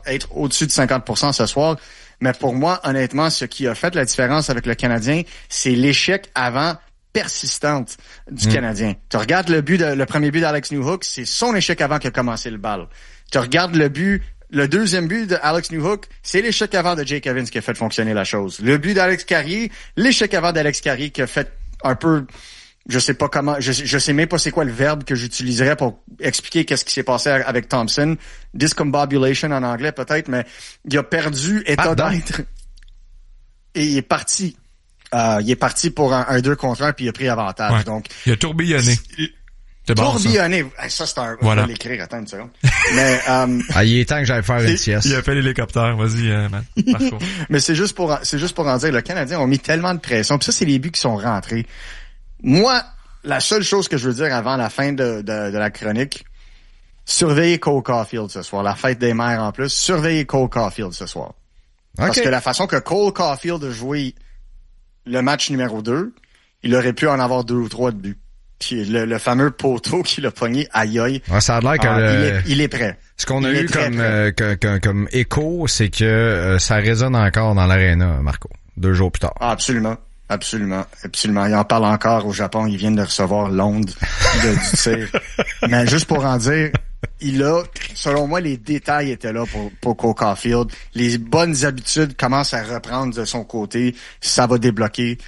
être au-dessus de 50% ce soir. Mais pour moi, honnêtement, ce qui a fait la différence avec le Canadien, c'est l'échec avant persistante du Canadien. Tu regardes le premier but d'Alex Newhook, c'est son échec avant qui a commencé le bal. Tu regardes le deuxième but d'Alex Newhook, c'est l'échec avant de Jake Evans qui a fait fonctionner la chose. Le but d'Alex Carrier, l'échec avant d'Alex Carrier qui a fait un peu, je sais pas comment, je sais même pas c'est quoi le verbe que j'utiliserais pour expliquer qu'est-ce qui s'est passé avec Thompson. Discombobulation en anglais peut-être, mais il a perdu état d'être. Et il est parti. Il est parti pour un 2 contre 1 puis il a pris avantage. Ouais. Donc, il a tourbillonné. Tourbillonné. Bon, ça, c'est un... Voilà. On va l'écrire, attends une seconde. Mais, il est temps que j'aille faire une sieste. Il a fait l'hélicoptère. Vas-y, Marco. Mais c'est juste pour en dire, le Canadien ont mis tellement de pression. Puis ça, c'est les buts qui sont rentrés. Moi, la seule chose que je veux dire avant la fin de la chronique, surveillez Cole Caulfield ce soir. La fête des mères en plus. Surveillez Cole Caulfield ce soir. Okay. Parce que la façon que Cole Caulfield a joué le match numéro 2, il aurait pu en avoir 2 ou 3 de buts. Puis le fameux poteau qu'il a pogné, aïe aïe. Ouais, ça a l'air que il est prêt. Ce qu'on a eu comme écho, c'est que ça résonne encore dans l'aréna, Marco, 2 jours plus tard. Ah, absolument. Il en parle encore au Japon. Ils viennent de recevoir l'onde du tir. Mais juste pour en dire, selon moi, les détails étaient là pour Cole Caulfield. Les bonnes habitudes commencent à reprendre de son côté. Ça va débloquer.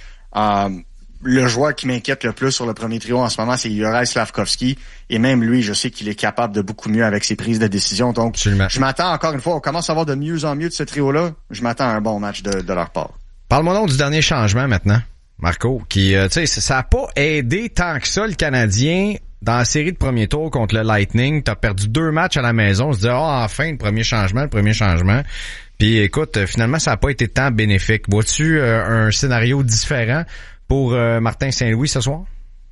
Le joueur qui m'inquiète le plus sur le premier trio en ce moment, c'est Juraj Slafkovský. Et même lui, je sais qu'il est capable de beaucoup mieux avec ses prises de décision. Donc, absolument. Je m'attends encore une fois, on commence à avoir de mieux en mieux de ce trio-là. Je m'attends à un bon match de leur part. Parle-moi donc du dernier changement maintenant, Marco, qui, tu sais, ça a pas aidé tant que ça le Canadien dans la série de premier tour contre le Lightning. T'as perdu 2 matchs à la maison. On se dit, enfin, le premier changement. Puis écoute, finalement, ça a pas été tant bénéfique. Vois-tu un scénario différent pour Martin Saint-Louis ce soir?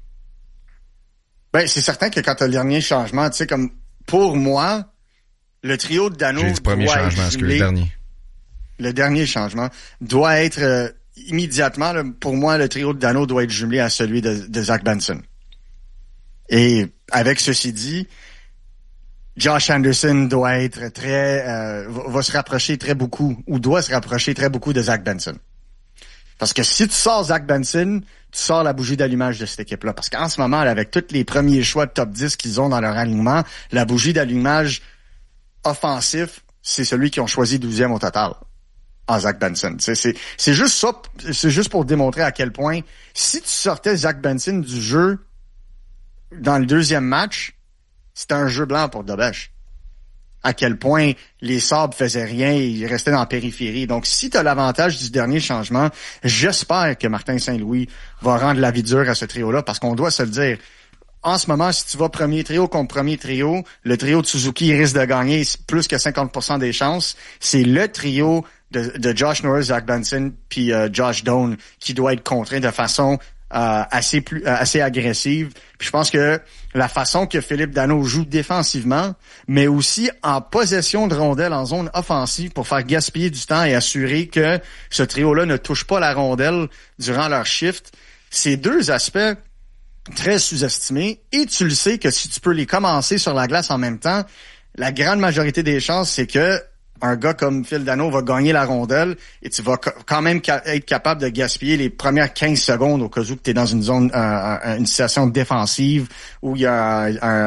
Ben, c'est certain que quand t'as le dernier changement, tu sais, comme, pour moi, le trio de Danault J'ai dit premier changement, est-ce que le dernier? Le dernier changement doit être immédiatement, là, pour moi, le trio de Danault doit être jumelé à celui de Zach Benson. Et avec ceci dit, Josh Anderson doit être va se rapprocher très beaucoup, ou doit se rapprocher très beaucoup de Zach Benson. Parce que si tu sors Zach Benson, tu sors la bougie d'allumage de cette équipe-là. Parce qu'en ce moment, là, avec tous les premiers choix de top 10 qu'ils ont dans leur alignement, la bougie d'allumage offensif, c'est celui qu'ils ont choisi 12e au total. Zach Benson. C'est juste ça, c'est juste pour démontrer à quel point, si tu sortais Zach Benson du jeu dans le deuxième match, c'était un jeu blanc pour Dobeš. À quel point les Sabres faisaient rien et ils restaient dans la périphérie. Donc, si tu as l'avantage du dernier changement, j'espère que Martin Saint-Louis va rendre la vie dure à ce trio-là, parce qu'on doit se le dire. En ce moment, si tu vas premier trio contre premier trio, le trio de Suzuki risque de gagner plus que 50% des chances. C'est le trio de Josh Norris, Zach Benson, puis Josh Doan qui doit être contraint de façon assez agressive. Puis je pense que la façon que Philippe Danault joue défensivement, mais aussi en possession de rondelles en zone offensive pour faire gaspiller du temps et assurer que ce trio-là ne touche pas la rondelle durant leur shift, c'est 2 aspects très sous-estimés. Et tu le sais que si tu peux les commencer sur la glace en même temps, la grande majorité des chances, c'est que un gars comme Phil Danault va gagner la rondelle et tu vas quand même être capable de gaspiller les premières 15 secondes au cas où tu es dans une zone, une situation défensive où il y a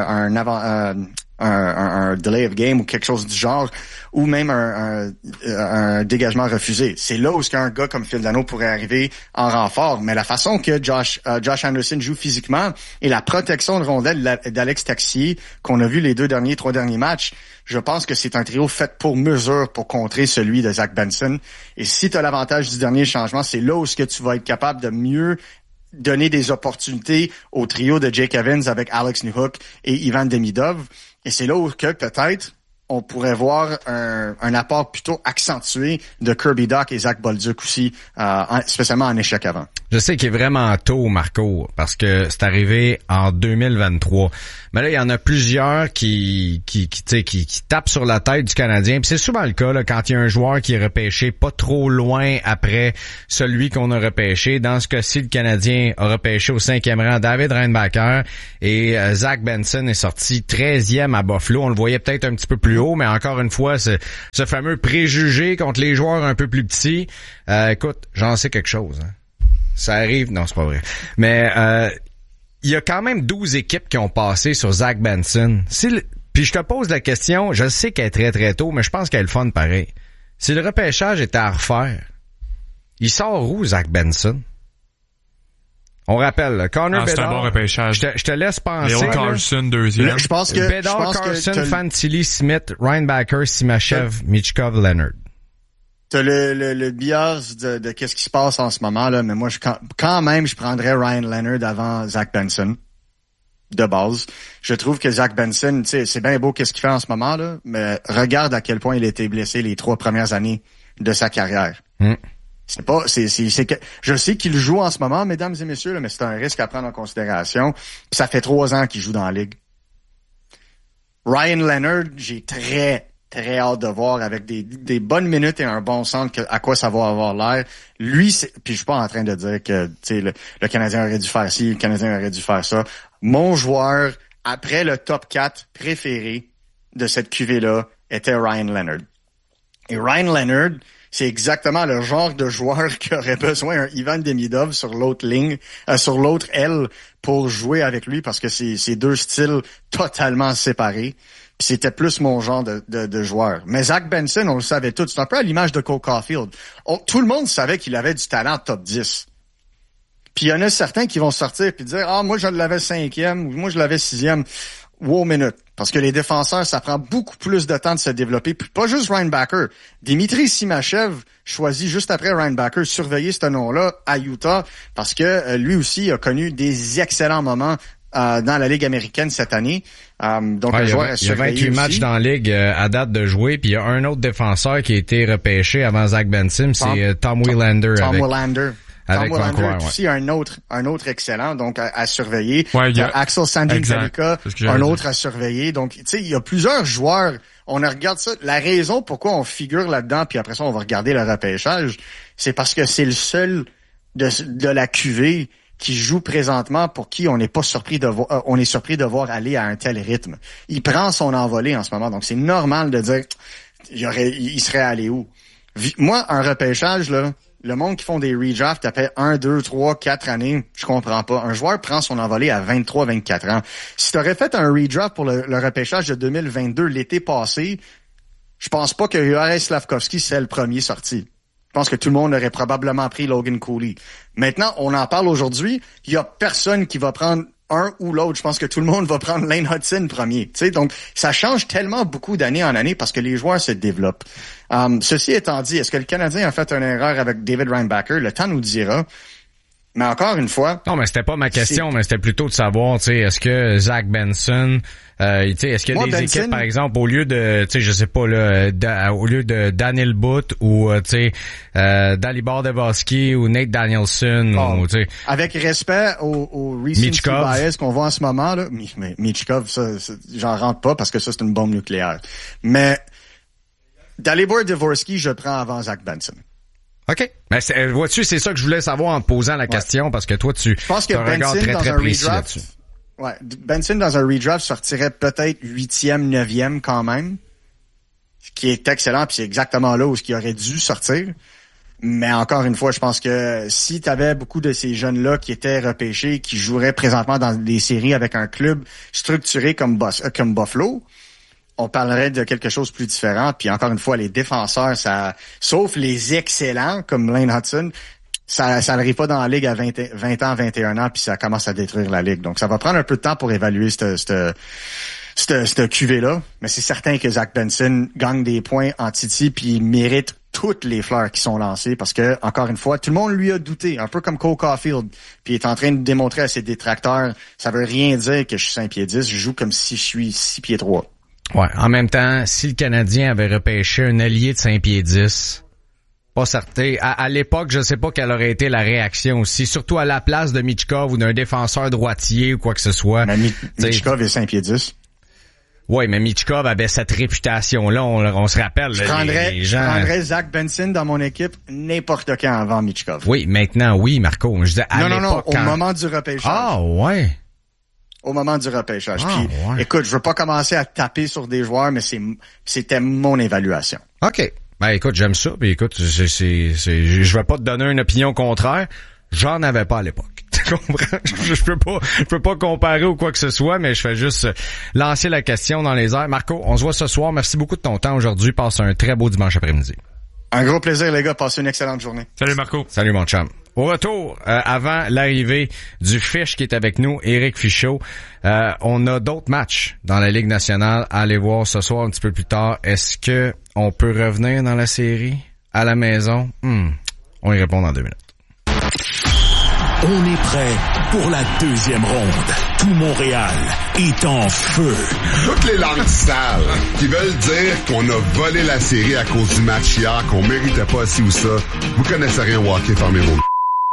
un delay of game ou quelque chose du genre, ou même un dégagement refusé. C'est là où un gars comme Phil Danault pourrait arriver en renfort. Mais la façon que Josh Anderson joue physiquement et la protection de rondelle d'Alex Texier qu'on a vu les 3 derniers matchs, je pense que c'est un trio fait pour mesure pour contrer celui de Zach Benson. Et si tu as l'avantage du dernier changement, c'est là où tu vas être capable de mieux donner des opportunités au trio de Jake Evans avec Alex Newhook et Ivan Demidov. Et c'est là où que peut-être on pourrait voir un apport plutôt accentué de Kirby Dach et Zach Bolduc aussi, spécialement en échec avant. Je sais qu'il est vraiment tôt, Marco, parce que c'est arrivé en 2023. Mais là, il y en a plusieurs qui tapent sur la tête du Canadien. Puis c'est souvent le cas là, quand il y a un joueur qui est repêché pas trop loin après celui qu'on a repêché. Dans ce cas-ci, le Canadien a repêché au 5e rang David Reinbacher et Zach Benson est sorti 13e à Buffalo. On le voyait peut-être un petit peu plus haut, mais encore une fois, ce fameux préjugé contre les joueurs un peu plus petits. Écoute, j'en sais quelque chose. Hein. Ça arrive, non, c'est pas vrai. Mais il y a quand même 12 équipes qui ont passé sur Zach Benson. Puis je te pose la question, je sais qu'elle est très très tôt, mais je pense qu'elle est le fun pareil. Si le repêchage était à refaire, il sort où Zach Benson? On rappelle, là, Connor Bedard. C'est un bon repêchage. Je te laisse penser. Léon Carlson, deuxième. Je pense que Bedard, Carlson, Fantilli, Smith, Reinbacher, Simachev, Michkov, Leonard. T'as le bias de qu'est-ce qui se passe en ce moment là, mais moi quand même je prendrais Ryan Leonard avant Zach Benson de base. Je trouve que Zach Benson, tu sais, c'est bien beau qu'est-ce qu'il fait en ce moment là, mais regarde à quel point il a été blessé les 3 premières années de sa carrière. C'est que je sais qu'il joue en ce moment, mesdames et messieurs, là, mais c'est un risque à prendre en considération. Puis ça fait 3 ans qu'il joue dans la ligue. Ryan Leonard, j'ai très hâte de voir avec des bonnes minutes et un bon centre à quoi ça va avoir l'air. Lui, puis je suis pas en train de dire que le Canadien aurait dû faire ci, le Canadien aurait dû faire ça. Mon joueur, après le top 4 préféré de cette cuvée-là, était Ryan Leonard. Et Ryan Leonard, c'est exactement le genre de joueur qui aurait besoin d'un Ivan Demidov sur l'autre ligne, sur l'autre aile pour jouer avec lui parce que c'est 2 styles totalement séparés. Puis c'était plus mon genre de joueur. Mais Zach Benson, on le savait tous. C'est un peu à l'image de Cole Caulfield. Tout le monde savait qu'il avait du talent top 10. Puis il y en a certains qui vont sortir puis dire « Ah, moi je l'avais 5e ou moi je l'avais 6e. » Wow, minute. Parce que les défenseurs, ça prend beaucoup plus de temps de se développer. Puis pas juste Reinbacher. Dimitri Simachev, choisi juste après Reinbacher, surveiller ce nom-là à Utah parce que lui aussi a connu des excellents moments dans la Ligue américaine cette année. Donc il y a 28 matchs dans la Ligue à date de jouer, puis il y a un autre défenseur qui a été repêché avant Zach Benson, c'est Tom Willander. Tom Willander. Avec Tom Willander Vancouver, aussi un autre excellent, donc à surveiller. Ouais, il y a Axel Sandin-Kalika, un autre à surveiller. Donc, tu sais, il y a plusieurs joueurs. On regarde ça. La raison pourquoi on figure là-dedans, puis après ça, on va regarder le repêchage, c'est parce que c'est le seul de la cuvée qui joue présentement pour qui on n'est pas surpris de voir, on est surpris de voir aller à un tel rythme. Il prend son envolée en ce moment, donc c'est normal de dire il serait allé où. Moi, un repêchage là, le monde qui font des redrafts après 1, 2, 3, 4 années, je comprends pas. Un joueur prend son envolée à 23, 24 ans. Si tu aurais fait un redraft pour le repêchage de 2022 l'été passé, je pense pas que Juraj Slafkovský c'est le premier sorti. Je pense que tout le monde aurait probablement pris Logan Cooley. Maintenant, on en parle aujourd'hui. Il y a personne qui va prendre un ou l'autre. Je pense que tout le monde va prendre Lane Hudson premier. Tu sais, donc ça change tellement beaucoup d'année en année parce que les joueurs se développent. Ceci étant dit, est-ce que le Canadien a fait une erreur avec David Reinbacher? Le temps nous dira. Mais encore une fois... Non, mais c'était pas ma question, mais c'était plutôt de savoir, tu sais, est-ce que Zach Benson, tu sais, est-ce qu'il y a des équipes, par exemple, au lieu de, tu sais, je sais pas, là, au lieu de Daniel Butt ou, tu sais, Dalibor Devoski ou Nate Danielson, ou, tu sais... Avec respect au recency bias qu'on voit en ce moment, là, mais Michkov, ça, j'en rentre pas parce que ça, c'est une bombe nucléaire. Mais Dalibor Devoski, je prends avant Zach Benson. OK. Mais vois-tu, c'est ça que je voulais savoir en te posant la question, parce que toi, tu as un regard très, très précis là-dessus. Ouais, Benson dans un redraft sortirait peut-être 8e, 9e quand même, ce qui est excellent, puis c'est exactement là où ce qui aurait dû sortir. Mais encore une fois, je pense que si tu avais beaucoup de ces jeunes-là qui étaient repêchés, qui joueraient présentement dans des séries avec un club structuré comme Buffalo, on parlerait de quelque chose de plus différent. Puis encore une fois, les défenseurs, ça, sauf les excellents comme Lane Hudson, ça n'arrive pas dans la ligue à 20 ans, 21 ans, puis ça commence à détruire la ligue. Donc ça va prendre un peu de temps pour évaluer cette cuvée-là. Mais c'est certain que Zach Benson gagne des points en Titi, puis il mérite toutes les fleurs qui sont lancées parce que, encore une fois, tout le monde lui a douté, un peu comme Cole Caulfield, puis il est en train de démontrer à ses détracteurs, ça veut rien dire que je suis 5 pieds 10, je joue comme si je suis 6 pieds 3. Ouais. En même temps, si le Canadien avait repêché un allié de 5 pieds 10, Pas certain. À l'époque, je sais pas quelle aurait été la réaction aussi, surtout à la place de Michkov ou d'un défenseur droitier ou quoi que ce soit. Mais Michkov est 5 pieds 10. Oui, mais Michkov avait cette réputation-là, on se rappelle. Je prendrais Zach Benson dans mon équipe n'importe quand avant Michkov. Oui, maintenant, oui, Marco. Je disais à l'époque. Non, au moment du repêchage. Ah, ouais. Au moment du repêchage. Ah, Puis, ouais. écoute, je veux pas commencer à taper sur des joueurs, mais c'était mon évaluation. OK. Ben, écoute, j'aime ça. Puis, écoute, je vais pas te donner une opinion contraire. J'en avais pas à l'époque. Tu comprends? Je peux pas comparer ou quoi que ce soit, mais je fais juste lancer la question dans les airs. Marco, on se voit ce soir. Merci beaucoup de ton temps aujourd'hui. Passe un très beau dimanche après-midi. Un gros plaisir, les gars. Passez une excellente journée. Salut Marco. Salut mon chum. Au retour, avant l'arrivée du Fish qui est avec nous, Éric Fichaud, on a d'autres matchs dans la Ligue nationale à aller voir ce soir un petit peu plus tard. Est-ce que on peut revenir dans la série à la maison? On y répond dans 2 minutes. On est prêt pour la deuxième ronde. Tout Montréal est en feu. Toutes les langues sales qui veulent dire qu'on a volé la série à cause du match hier, qu'on méritait pas ci ou ça, vous connaissez rien au hockey, fermez vos...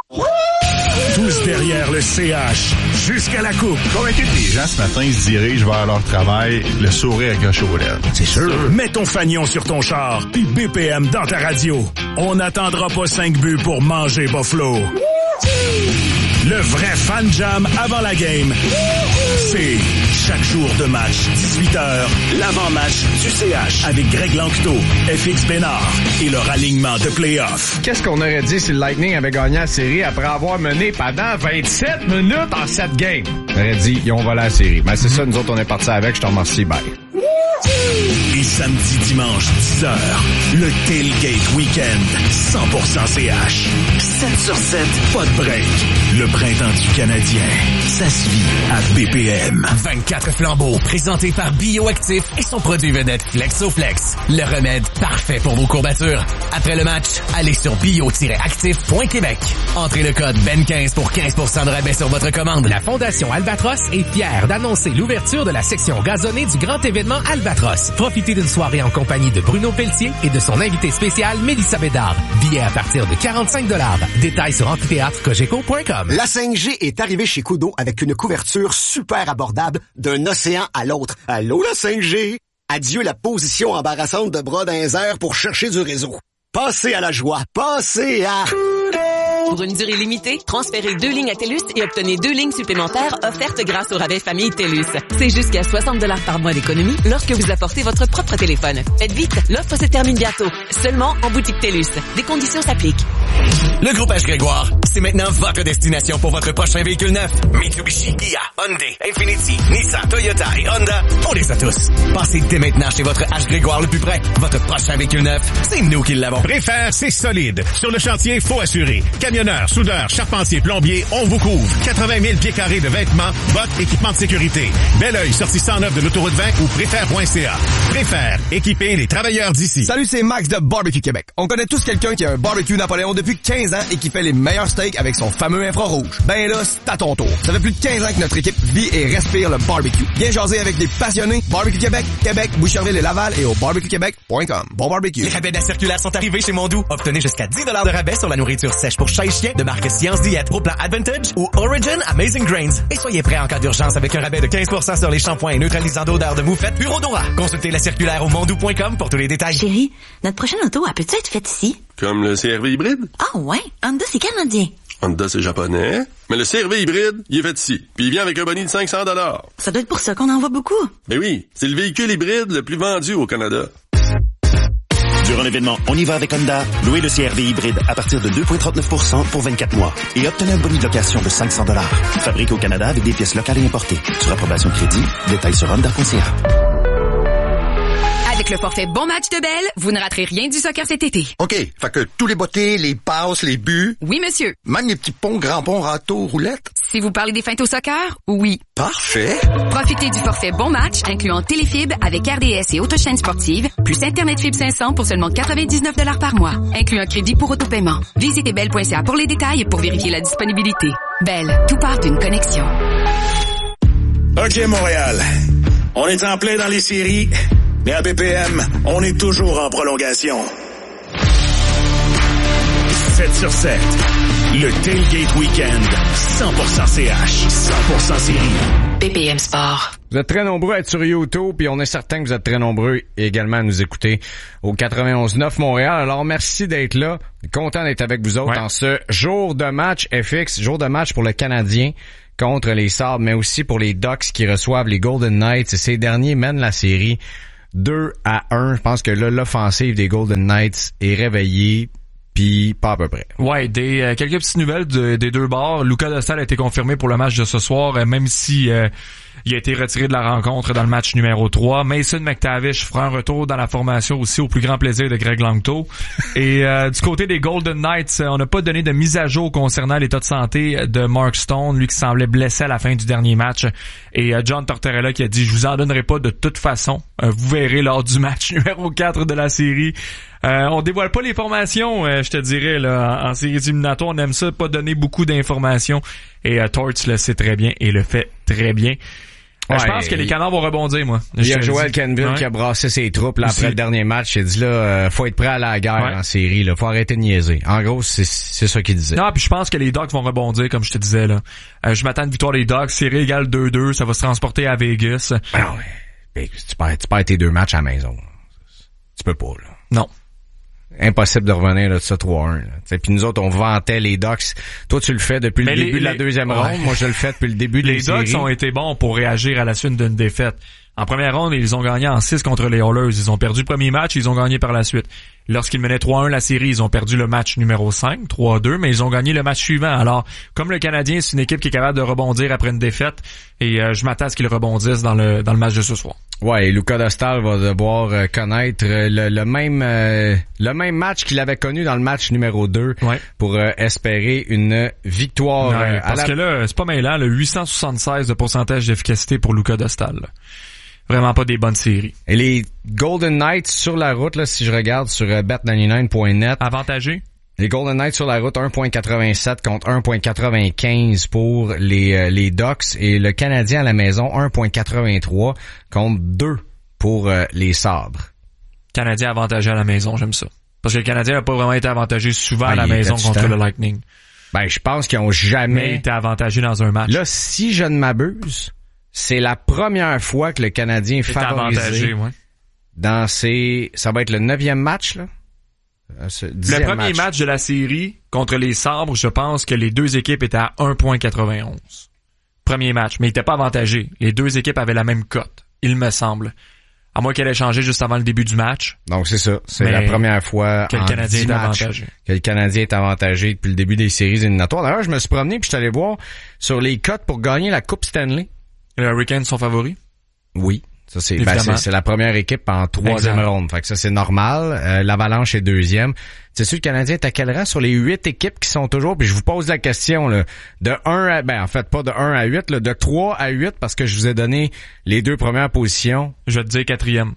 Tous derrière le CH, jusqu'à la coupe. Convaincu que les gens ce matin ils se dirigent vers leur travail, le sourire accroché aux lèvres. C'est sûr. Mets ton fanion sur ton char, puis BPM dans ta radio. On n'attendra pas 5 buts pour manger Buffalo. Le vrai fan jam avant la game, c'est chaque jour de match, 18h, l'avant-match du CH avec Greg Lanctot, FX Bénard et leur alignement de play-off. Qu'est-ce qu'on aurait dit si le Lightning avait gagné la série après avoir mené pendant 27 minutes en 7 games? On aurait dit, ils ont volé la série. Mais c'est ça, nous autres, on est partis avec. Je te remercie, bye. Et samedi, dimanche, 10h, le Tailgate Weekend, 100% CH. 7 sur 7, pas de break. Le printemps du Canadien, ça se vit à BPM. 24 flambeaux, présentés par Bioactif et son produit vedette Flexoflex. Le remède parfait pour vos courbatures. Après le match, allez sur bio-actif.québec. Entrez le code BEN15 pour 15% de rabais sur votre commande. La Fondation Albatros est fière d'annoncer l'ouverture de la section gazonnée du grand événement Albatros. Profitez d'une soirée en compagnie de Bruno Pelletier et de son invité spécial Mélissa Bédard. Billets à partir de 45 $. Détails sur amphithéâtrecogeco.com. La 5G est arrivée chez Koodo avec une couverture super abordable d'un océan à l'autre. Allô la 5G? Adieu la position embarrassante de bras dans les airs pour chercher du réseau. Passez à la joie. Passez à... Pour une durée limitée, transférez 2 lignes à TELUS et obtenez 2 lignes supplémentaires offertes grâce au rabais famille TELUS. C'est jusqu'à 60 $ par mois d'économie lorsque vous apportez votre propre téléphone. Faites vite, l'offre se termine bientôt. Seulement en boutique TELUS. Des conditions s'appliquent. Le groupe H. Grégoire, c'est maintenant votre destination pour votre prochain véhicule neuf. Mitsubishi, Kia, Hyundai, Infiniti, Nissan, Toyota et Honda, on les a tous. Passez dès maintenant chez votre H. Grégoire le plus près. Votre prochain véhicule neuf, c'est nous qui l'avons. Préfère, c'est solide. Sur le chantier, faut assurer. Camionneurs, soudeurs, charpentiers, plombiers, on vous couvre. 80 000 pieds carrés de vêtements, bottes, équipements de sécurité. Bel oeil, sortie 109 de l'autoroute 20 ou préfère.ca. Préfère, équiper les travailleurs d'ici. Salut, c'est Max de Barbecue Québec. On connaît tous quelqu'un qui a un barbecue Napoléon depuis 15 ans et qui fait les meilleurs steaks avec son fameux infrarouge. Ben là, c'est à ton tour. Ça fait plus de 15 ans que notre équipe vit et respire le barbecue. Viens jaser avec des passionnés. Barbecue Québec, Boucherville et Laval et au barbecuequebec.com. Bon barbecue. Les rabais de la circulaire sont arrivés chez Mondou. Obtenez jusqu'à 10 $ de rabais sur la nourriture sèche pour chat et chien de marque Science Diète au plan Advantage ou Origin Amazing Grains. Et soyez prêts en cas d'urgence avec un rabais de 15% sur les shampoings et neutralisants d'odeur de moufette Bureau Dora. Consultez la circulaire au mondou.com pour tous les détails. Chérie, notre prochaine auto, elle peut-tu être faite ici? Comme le CR-V hybride? Ah ouais? Honda, c'est canadien. Honda, c'est japonais. Mais le CR-V hybride, il est fait ici. Puis il vient avec un bonus de 500 $. Ça doit être pour ça qu'on en voit beaucoup. Ben oui, c'est le véhicule hybride le plus vendu au Canada. Durant l'événement On y va avec Honda, louez le CR-V hybride à partir de 2,39% pour 24 mois et obtenez un bonus de location de 500 $. Fabriqué au Canada avec des pièces locales et importées. Sur approbation de crédit, détails sur honda.ca. Avec le forfait Bon Match de Bell, vous ne raterez rien du soccer cet été. OK, fait que tous les bottées, les passes, les buts... Oui, monsieur. Même les petits ponts, grands ponts, râteaux, roulettes... Si vous parlez des feintes au soccer, oui. Parfait. Profitez du forfait Bon Match, incluant téléfibre avec RDS et autochaîne sportive, plus Internet Fibre 500 pour seulement 99 $ par mois, inclut un crédit pour autopaiement. Visitez bell.ca pour les détails et pour vérifier la disponibilité. Bell, tout part d'une connexion. OK, Montréal. On est en plein dans les séries... Mais à BPM, on est toujours en prolongation. 7/7. Le Tailgate Weekend. 100% CH. 100% série. BPM Sport. Vous êtes très nombreux à être sur YouTube, puis on est certain que vous êtes très nombreux également à nous écouter au 91.9 Montréal. Alors, merci d'être là. Content d'être avec vous autres en ce jour de match FX, jour de match pour le Canadien contre les Sabres, mais aussi pour les Ducks qui reçoivent les Golden Knights. Et ces derniers mènent la série 2-1. Je pense que là, l'offensive des Golden Knights est réveillée. Puis pas à peu près. Ouais, quelques petites nouvelles des deux bords. Luca Dostal a été confirmé pour le match de ce soir, même si il a été retiré de la rencontre dans le match numéro 3. Mason McTavish fera un retour dans la formation aussi au plus grand plaisir de Greg Langto. Et du côté des Golden Knights, on n'a pas donné de mise à jour concernant l'état de santé de Mark Stone, lui qui semblait blessé à la fin du dernier match. Et John Tortorella qui a dit « Je vous en donnerai pas de toute façon. Vous verrez lors du match numéro 4 de la série. » On dévoile pas les formations, je te dirais, là, en séries éliminatoires. On aime ça, pas donner beaucoup d'informations. Et Torts le sait très bien et le fait très bien. Je pense que les Canards vont rebondir, moi. Il y a Joel Kenville qui a brassé ses troupes là, après le dernier match. Il a dit là, faut être prêt à la guerre en série. Là, faut arrêter de niaiser. En gros, c'est ça qu'il disait. Non, puis je pense que les Ducks vont rebondir, comme je te disais là. Je m'attends à une victoire des Ducks. Série égale 2-2, ça va se transporter à Vegas. Non, mais tu perds tes 2 matchs à la maison. Tu peux pas là. Non. Impossible de revenir là, de ça 3-1. Puis nous autres, on vantait les Ducks. Toi, tu le fais depuis le début de la deuxième ronde. Moi, je le fais depuis le début des séries. Les Ducks ont été bons pour réagir à la suite d'une défaite. En première ronde, ils ont gagné en 6 contre les Oilers. Ils ont perdu le premier match, ils ont gagné par la suite. Lorsqu'ils menaient 3-1 la série, ils ont perdu le match numéro 5, 3-2, mais ils ont gagné le match suivant. Alors, comme le Canadien, c'est une équipe qui est capable de rebondir après une défaite, et je m'attends à ce qu'ils rebondissent dans le match de ce soir. Ouais, et Luca Dostal va devoir connaître le même match qu'il avait connu dans le match numéro 2 pour espérer une victoire. Parce que là, c'est pas mêlant, le 876 de pourcentage d'efficacité pour Luca Dostal. Là. Vraiment pas des bonnes séries. Et les Golden Knights sur la route, là, si je regarde sur bet99.net. Avantagé? Les Golden Knights sur la route, 1.87 contre 1.95 pour les Ducks. Et le Canadien à la maison, 1.83 contre 2 pour les Sabres. Canadien avantagé à la maison, j'aime ça. Parce que le Canadien n'a pas vraiment été avantagé souvent à la maison contre le Lightning. Ben, je pense qu'ils ont jamais été avantagés dans un match. Là, si je ne m'abuse, c'est la première fois que le Canadien est favorisé dans ça va être le 9e match, là. Le premier match de la série contre les Sabres, je pense que les deux équipes étaient à 1.91. Premier match, mais ils n'étaient pas avantagés. Les deux équipes avaient la même cote, il me semble. À moins qu'elle ait changé juste avant le début du match. Donc c'est ça, c'est la première fois que le Canadien est avantagé. Que le Canadien est avantagé depuis le début des séries éliminatoires. D'ailleurs, je me suis promené puis je suis allé voir sur les cotes pour gagner la Coupe Stanley. Les Hurricanes sont favoris? Oui. Ça, c'est la première équipe en 3e ronde. Fait que ça, c'est normal. L'Avalanche est 2e. C'est sûr, le Canadien est à quel rang sur les 8 équipes qui sont toujours, puis je vous pose la question, là, de 1 à, en fait, pas de 1 à 8, là, de 3 à 8, parce que je vous ai donné les 2 premières positions. Je vais te dire 4e.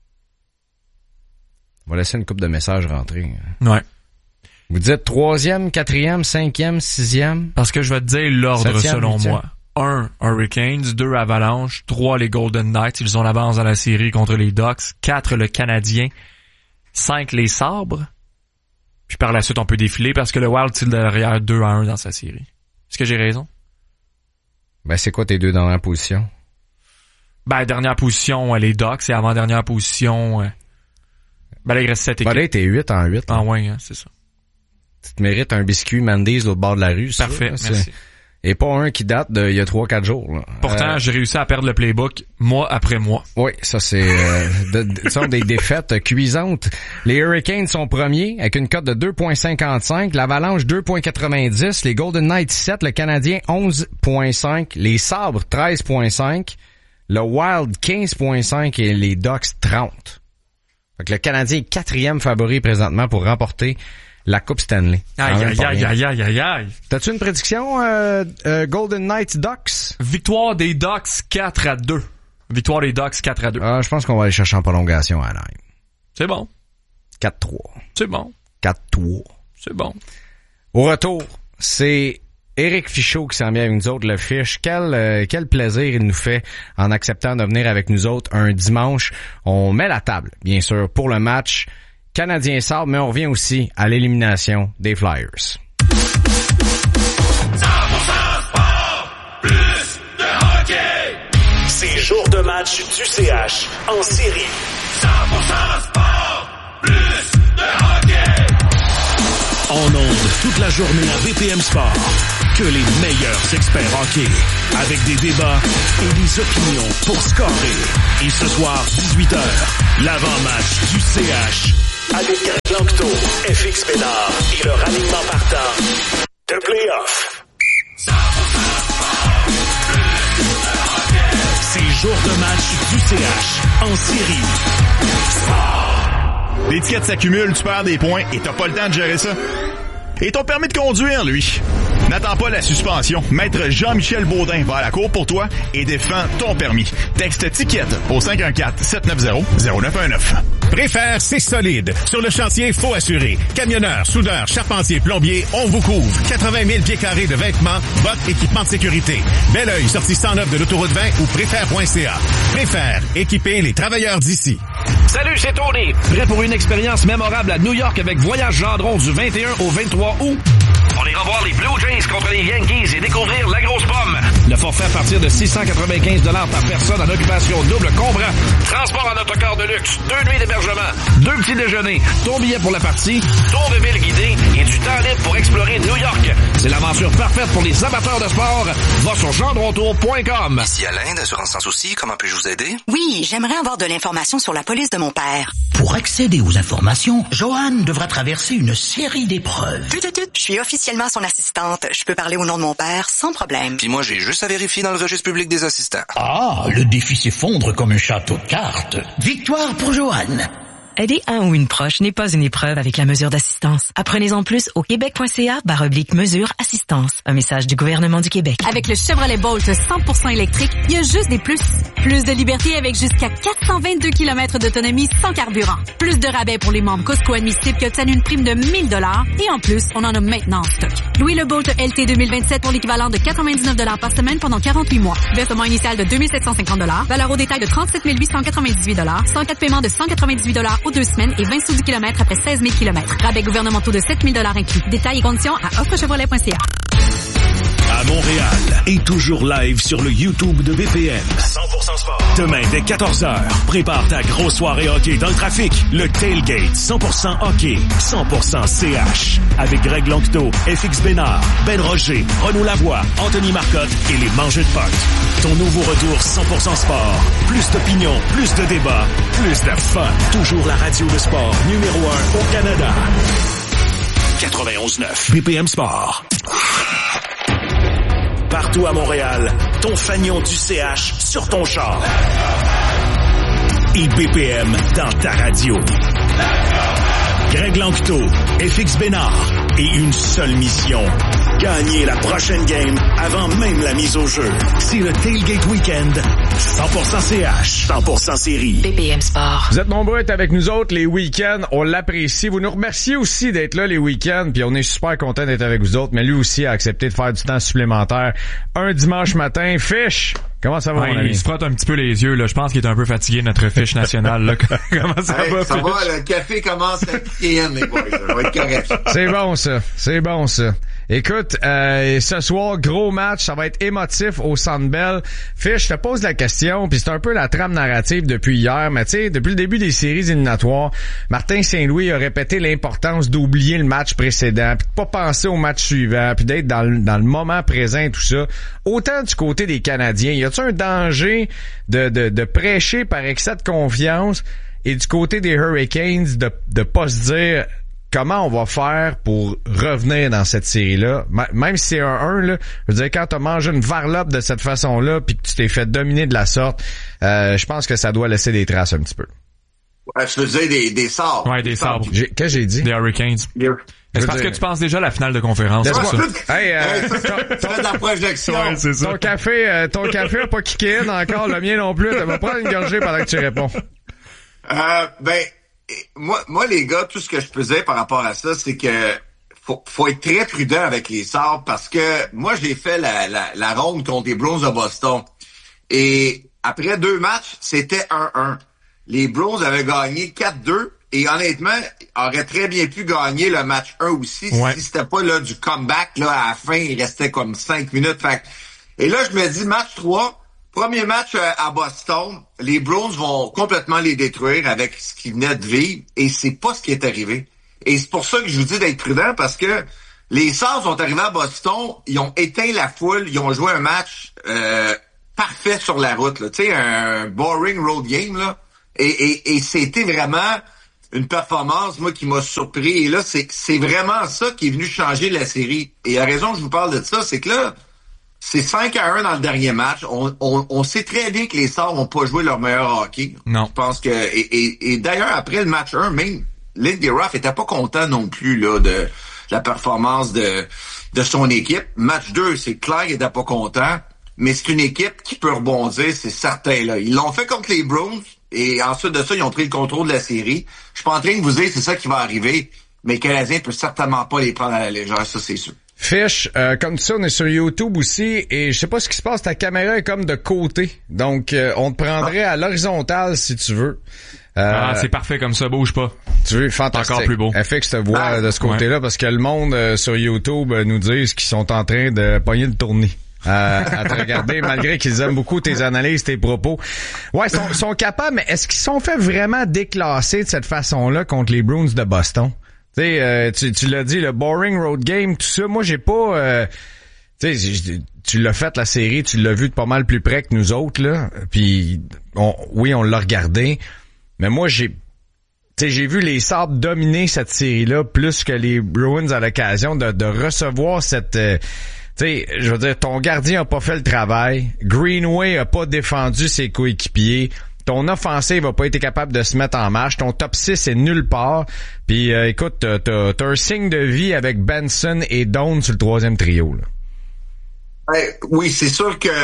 On va laisser une couple de messages rentrer. Ouais. Vous dites 3e, 4e, 5e, 6e? Parce que je vais te dire l'ordre 7e, selon 8e. moi. 1, Hurricanes, 2, Avalanche, 3, les Golden Knights, ils ont l'avance dans la série contre les Ducks, 4, le Canadien, 5, les Sabres, puis par la suite, on peut défiler parce que le Wild tire derrière 2-1 dans sa série. Est-ce que j'ai raison? Ben, c'est quoi tes 2 dernières positions? Ben, dernière position, les Ducks, et avant-dernière position, ben là, il reste 7 équipes. Ben là, t'es 8 en 8. Ah ouais, hein, c'est ça. Tu te mérites un biscuit Mendy's l'autre bord de la rue. Parfait, ça, merci. Et pas un qui date d'il y a 3-4 jours. Là. Pourtant, j'ai réussi à perdre le playbook mois après mois. Oui, ça c'est sont des défaites cuisantes. Les Hurricanes sont premiers avec une cote de 2.55, l'Avalanche 2.90, les Golden Knights 7, le Canadien 11.5, les Sabres 13.5, le Wild 15.5 et les Ducks 30. Fait que le Canadien est 4e favori présentement pour remporter la Coupe Stanley. Aïe. T'as-tu une prédiction, Golden Knights Ducks? Victoire des Ducks 4-2. Victoire des Ducks 4-2. Ah, je pense qu'on va aller chercher en prolongation à Anaheim. C'est bon. 4-3. C'est bon. 4-3. C'est bon. Au retour, c'est Éric Fichaud qui s'en vient avec nous autres, le Fish. Quel plaisir il nous fait en acceptant de venir avec nous autres un dimanche. On met la table, bien sûr, pour le match Canadien Sabre, mais on revient aussi à l'élimination des Flyers. 100% sport, plus de hockey. C'est jour de match du CH en série. 100% sport, plus de hockey. En ondes toute la journée à BPM Sport. Que les meilleurs experts hockey. Avec des débats et des opinions pour scorer. Et ce soir, 18h, l'avant-match du CH. Avec Greg Langto, FX Bénard et leur alignement partant de playoff. C'est jour de match du CH en série. Les tickets s'accumulent, tu perds des points et t'as pas le temps de gérer ça. Et ton permis de conduire, lui. N'attends pas la suspension. Maître Jean-Michel Baudin va à la cour pour toi et défend ton permis. Texte ticket au 514-790-0919. Préfère, c'est solide. Sur le chantier, faut assurer. Camionneurs, soudeurs, charpentiers, plombiers, on vous couvre. 80 000 pieds carrés de vêtements, bottes, équipements de sécurité. Bel oeil, sortie 109 de l'autoroute 20 ou préfère.ca. Préfère, équiper les travailleurs d'ici. Salut, c'est Tony. Prêt pour une expérience mémorable à New York avec Voyage Gendron du 21 au 23 août? On ira voir les Blue Jays contre les Yankees et découvrir la grosse pomme. Le forfait à partir de 695 $ par personne en occupation double comprend transport en autocar de luxe, 2 nuits d'hébergement, 2 petits déjeuners, ton billet pour la partie, tour de ville guidé et du temps libre pour explorer New York. C'est l'aventure parfaite pour les amateurs de sport. Va sur gendrontour.com. Ici Alain d'Assurance Sans Souci, comment puis-je vous aider? Oui, j'aimerais avoir de l'information sur la police de mon père. Pour accéder aux informations, Joanne devra traverser une série d'épreuves. Je suis officiellement son assistante. Je peux parler au nom de mon père sans problème. Puis moi, j'ai juste à vérifier dans le registre public des assistants. Ah, le défi s'effondre comme un château de cartes. Victoire pour Joanne. Aider un ou une proche n'est pas une épreuve avec la mesure d'assistance. Apprenez-en plus au québec.ca/mesure assistance. Un message du gouvernement du Québec. Avec le Chevrolet Bolt 100% électrique, il y a juste des plus. Plus de liberté avec jusqu'à 422 km d'autonomie sans carburant. Plus de rabais pour les membres Costco admissibles qui obtiennent une prime de 1 000 $. Et en plus, on en a maintenant en stock. Louez le Bolt LT 2027 pour l'équivalent de 99 $ par semaine pendant 48 mois. Versement initial de 2 750 $. Valeur au détail de 37 898 $. 104 paiements de 198 $ aux 2 semaines et 20 sous du kilomètre après 16 000 km. Rabais gouvernementaux de 7 000 $ inclus. Détails et conditions à offrechevrolet.ca. À Montréal et toujours live sur le YouTube de BPM. 100% sport. Demain dès 14h, prépare ta grosse soirée hockey dans le trafic. Le Tailgate 100% hockey, 100% CH. Avec Greg Langto, FX Bénard, Ben Roger, Renaud Lavoie, Anthony Marcotte et les Mangeux de Puck. Ton nouveau retour 100% sport. Plus d'opinion, plus de débats, plus de fun. Toujours la radio de sport numéro 1 au Canada. 91.9 BPM Sport. Partout à Montréal, ton fanion du CH sur ton char. Et BPM dans ta radio. Greg Langto, FX Bénard et une seule mission. Gagner la prochaine game avant même la mise au jeu. C'est le Tailgate Weekend. 100% CH, 100% série. BPM Sport. Vous êtes nombreux à être avec nous autres les week-ends. On l'apprécie. Vous nous remerciez aussi d'être là les week-ends. Puis on est super content d'être avec vous autres. Mais lui aussi a accepté de faire du temps supplémentaire un dimanche matin. Fish! Comment ça va, mon ami? Il se frotte un petit peu les yeux, là. Je pense qu'il est un peu fatigué, notre fiche nationale, là. Comment ça va? Ça va, le café commence à piquer, les boys. Ça va être correct. C'est bon, ça. C'est bon, ça. Écoute, ce soir, gros match, ça va être émotif au Centre Bell. Fish, je te pose la question, puis c'est un peu la trame narrative depuis hier, mais tu sais, depuis le début des séries éliminatoires, Martin Saint-Louis a répété l'importance d'oublier le match précédent, puis de pas penser au match suivant, puis d'être dans le moment présent et tout ça. Autant du côté des Canadiens, y a-t-il un danger de prêcher par excès de confiance, et du côté des Hurricanes de pas se dire comment on va faire pour revenir dans cette série-là, même si c'est un 1, là, je veux dire, quand t'as mangé une varlope de cette façon-là puis que tu t'es fait dominer de la sorte, je pense que ça doit laisser des traces un petit peu. Ouais, je veux dire des sabres. Ouais, des sabres. Qu'est-ce que j'ai dit? Des Hurricanes. C'est parce que tu penses déjà à la finale de conférence. Hey, de la projection. Ouais, c'est ça. Ton café a pas kické in encore, le mien non plus. Tu vas prendre une gorgée pendant que tu réponds. Moi, les gars, tout ce que je peux dire par rapport à ça, c'est que faut être très prudent avec les sabres parce que moi, j'ai fait la ronde contre les Bruins de Boston. Et après 2 matchs, c'était 1-1. Les Bruins avaient gagné 4-2 Et honnêtement, aurait très bien pu gagner le match 1 aussi si c'était pas là du comeback. Là, à la fin, il restait comme 5 minutes. Et là, je me dis, match 3, premier match à Boston, les Bruins vont complètement les détruire avec ce qu'ils venaient de vivre. Et c'est pas ce qui est arrivé. Et c'est pour ça que je vous dis d'être prudent, parce que les Sabres sont arrivés à Boston, ils ont éteint la foule, ils ont joué un match parfait sur la route. Tu sais, un boring road game, là. Et c'était vraiment une performance, moi, qui m'a surpris. Et là, c'est vraiment ça qui est venu changer la série. Et la raison que je vous parle de ça, c'est que là, c'est 5-1 dans le dernier match. On sait très bien que les Sabres n'ont pas joué leur meilleur hockey. Non. Je pense que... Et d'ailleurs, après le match 1, même Lindy Ruff était pas content non plus là de la performance de son équipe. Match 2, c'est clair qu'il était pas content. Mais c'est une équipe qui peut rebondir, c'est certain. Là. Ils l'ont fait contre les Bruins. Et ensuite de ça, ils ont pris le contrôle de la série. Je suis pas en train de vous dire que c'est ça qui va arriver, mais le Canadien peut certainement pas les prendre à la légère, ça c'est sûr. Fish, comme ça, on est sur YouTube aussi, et je sais pas ce qui se passe, ta caméra est comme de côté. Donc, on te prendrait à l'horizontale si tu veux. C'est parfait comme ça, bouge pas. Tu veux, fantastique. Encore plus beau. FX te voit de ce côté-là, parce que le monde sur YouTube nous disent qu'ils sont en train de pogner le tournis. À te regarder, malgré qu'ils aiment beaucoup tes analyses, tes propos. Ouais, sont capables, mais est-ce qu'ils sont fait vraiment déclasser de cette façon-là contre les Bruins de Boston? Tu sais, tu l'as dit, le boring road game, tout ça, moi j'ai pas... tu l'as fait la série, tu l'as vu de pas mal plus près que nous autres, là. Puis, on l'a regardé, mais moi j'ai vu les Sabres dominer cette série-là plus que les Bruins à l'occasion de recevoir cette... je veux dire, ton gardien a pas fait le travail. Greenway a pas défendu ses coéquipiers. Ton offensive a pas été capable de se mettre en marche. Ton top 6 est nulle part. Puis, écoute, t'as un signe de vie avec Benson et Doan sur le troisième trio, là. Oui, c'est sûr que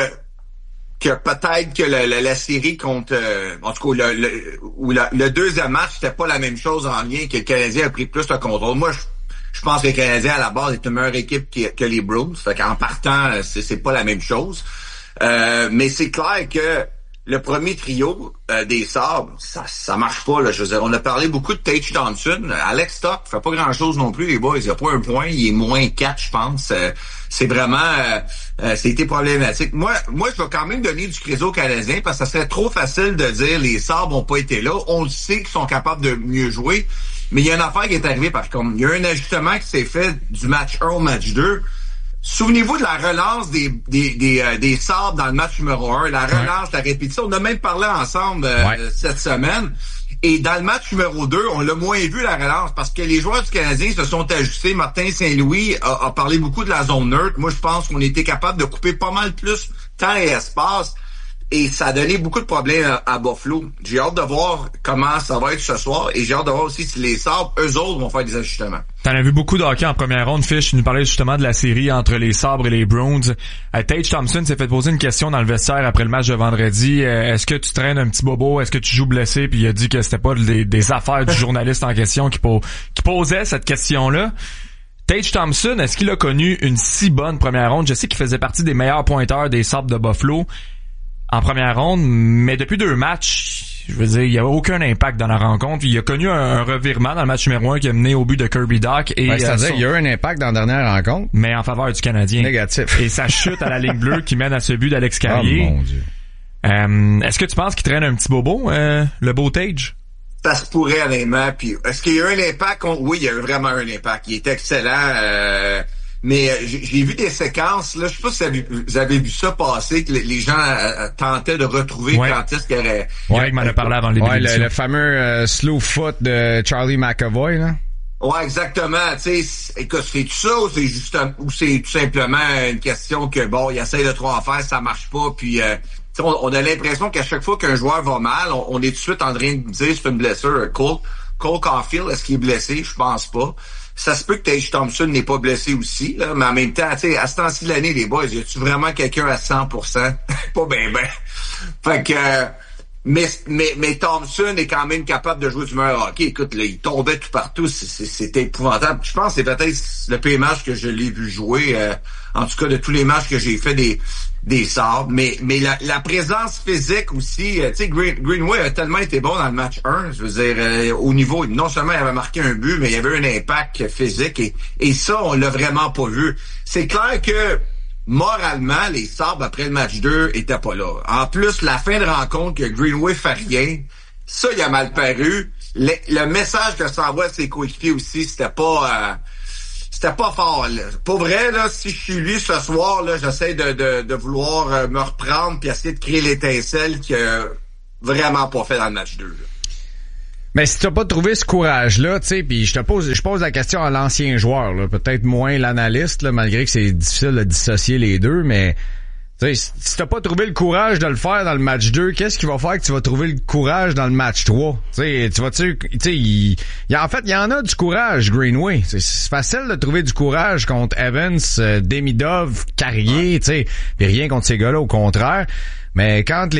peut-être que la série contre... en tout cas, le deuxième match, c'était pas la même chose en lien, que le Canadien a pris plus le contrôle. Moi, je pense que le Canadien, à la base, est une meilleure équipe que les Bruins. Fait qu'en partant, c'est pas la même chose. Mais c'est clair que le premier trio des Sabres, ça marche pas, là. Je veux dire, on a parlé beaucoup de Tage Thompson. Alex Stock fait pas grand-chose non plus, les boys. Il a pas un point. Il est moins 4, je pense. C'est vraiment... c'était problématique. Moi, je vais quand même donner du crédit aux Canadiens, parce que ça serait trop facile de dire les Sabres ont pas été là. On le sait qu'ils sont capables de mieux jouer. Mais il y a une affaire qui est arrivée, par contre. Il y a un ajustement qui s'est fait du match 1 au match 2. Souvenez-vous de la relance des Sabres dans le match numéro 1. La relance, la répétition. On a même parlé ensemble cette semaine. Et dans le match numéro 2, on l'a moins vu, la relance, parce que les joueurs du Canadien se sont ajustés. Martin Saint-Louis a parlé beaucoup de la zone neutre. Moi, je pense qu'on était capable de couper pas mal plus temps et espace. Et ça a donné beaucoup de problèmes à Buffalo. J'ai hâte de voir comment ça va être ce soir. Et j'ai hâte de voir aussi si les Sabres, eux autres, vont faire des ajustements. T'en as vu beaucoup de hockey en première ronde, Fish. Tu nous parlais justement de la série entre les Sabres et les Bruins. Tage Thompson s'est fait poser une question dans le vestiaire après le match de vendredi. Est-ce que tu traînes un petit bobo? Est-ce que tu joues blessé? Puis il a dit que c'était pas des affaires du journaliste en question qui posait cette question-là. Tage Thompson, est-ce qu'il a connu une si bonne première ronde? Je sais qu'il faisait partie des meilleurs pointeurs des Sabres de Buffalo en première ronde, mais depuis 2 matchs, je veux dire, il n'y a aucun impact dans la rencontre. Il a connu un revirement dans le match numéro 1 qui a mené au but de Kirby Dach. C'est-à-dire qu'il y a eu un impact dans la dernière rencontre, mais en faveur du Canadien. Négatif. Et ça chute à la ligne bleue qui mène à ce but d'Alex Carrier. Oh mon Dieu. Est-ce que tu penses qu'il traîne un petit bobo, le beau Tage? Ça se pourrait, honnêtement. Puis, est-ce qu'il y a eu un impact? Oui, il y a eu vraiment un impact. Il est excellent. Mais j'ai vu des séquences, là, je sais pas si vous avez vu ça passer, que les gens tentaient de retrouver quand est-ce qu'il y aurait... Ouais, il m'en a parlé avant l'émission. Le fameux slow foot de Charlie McAvoy, là. Ouais, exactement. Tu sais, écoute, c'est tout ça ou c'est tout simplement une question que, bon, il essaie de trop en faire, ça marche pas, puis... on a l'impression qu'à chaque fois qu'un joueur va mal, on est tout de suite en train de dire c'est une blessure. Cole Caulfield, est-ce qu'il est blessé? Je pense pas. Ça se peut que Tage Thompson n'est pas blessé aussi, là, mais en même temps, tu sais, à ce temps-ci de l'année, les boys, y a-tu vraiment quelqu'un à 100%? Pas ben. Fait que, Mais Thompson est quand même capable de jouer du meilleur hockey. Écoute, là, il tombait tout partout. C'était épouvantable. Je pense que c'est peut-être le pire match que je l'ai vu jouer. En tout cas, de tous les matchs que j'ai fait des Sabres. Mais la présence physique aussi. Tu sais, Greenway a tellement été bon dans le match 1. Je veux dire, au niveau, non seulement il avait marqué un but, mais il y avait un impact physique. Et ça, on l'a vraiment pas vu. C'est clair que moralement, les Sabres, après le match 2, étaient pas là. En plus, la fin de rencontre, que Greenway fait rien, ça, il a mal paru. Le message que ça envoie à ses coéquipiers aussi, c'était pas fort, là. Pour vrai, là, si je suis lui ce soir, là, j'essaie de vouloir me reprendre puis essayer de créer l'étincelle qu'il a vraiment pas fait dans le match 2, là. Mais si t'as pas trouvé ce courage-là, tu sais, puis je pose la question à l'ancien joueur, là, peut-être moins l'analyste, là, malgré que c'est difficile de dissocier les deux, mais tu sais, si t'as pas trouvé le courage de le faire dans le match 2, qu'est-ce qui va faire que tu vas trouver le courage dans le match 3? Tu sais, il y en a du courage, Greenway. C'est facile de trouver du courage contre Evans, Demidov, Carrier, tu sais, puis rien contre ces gars-là, au contraire. Mais quand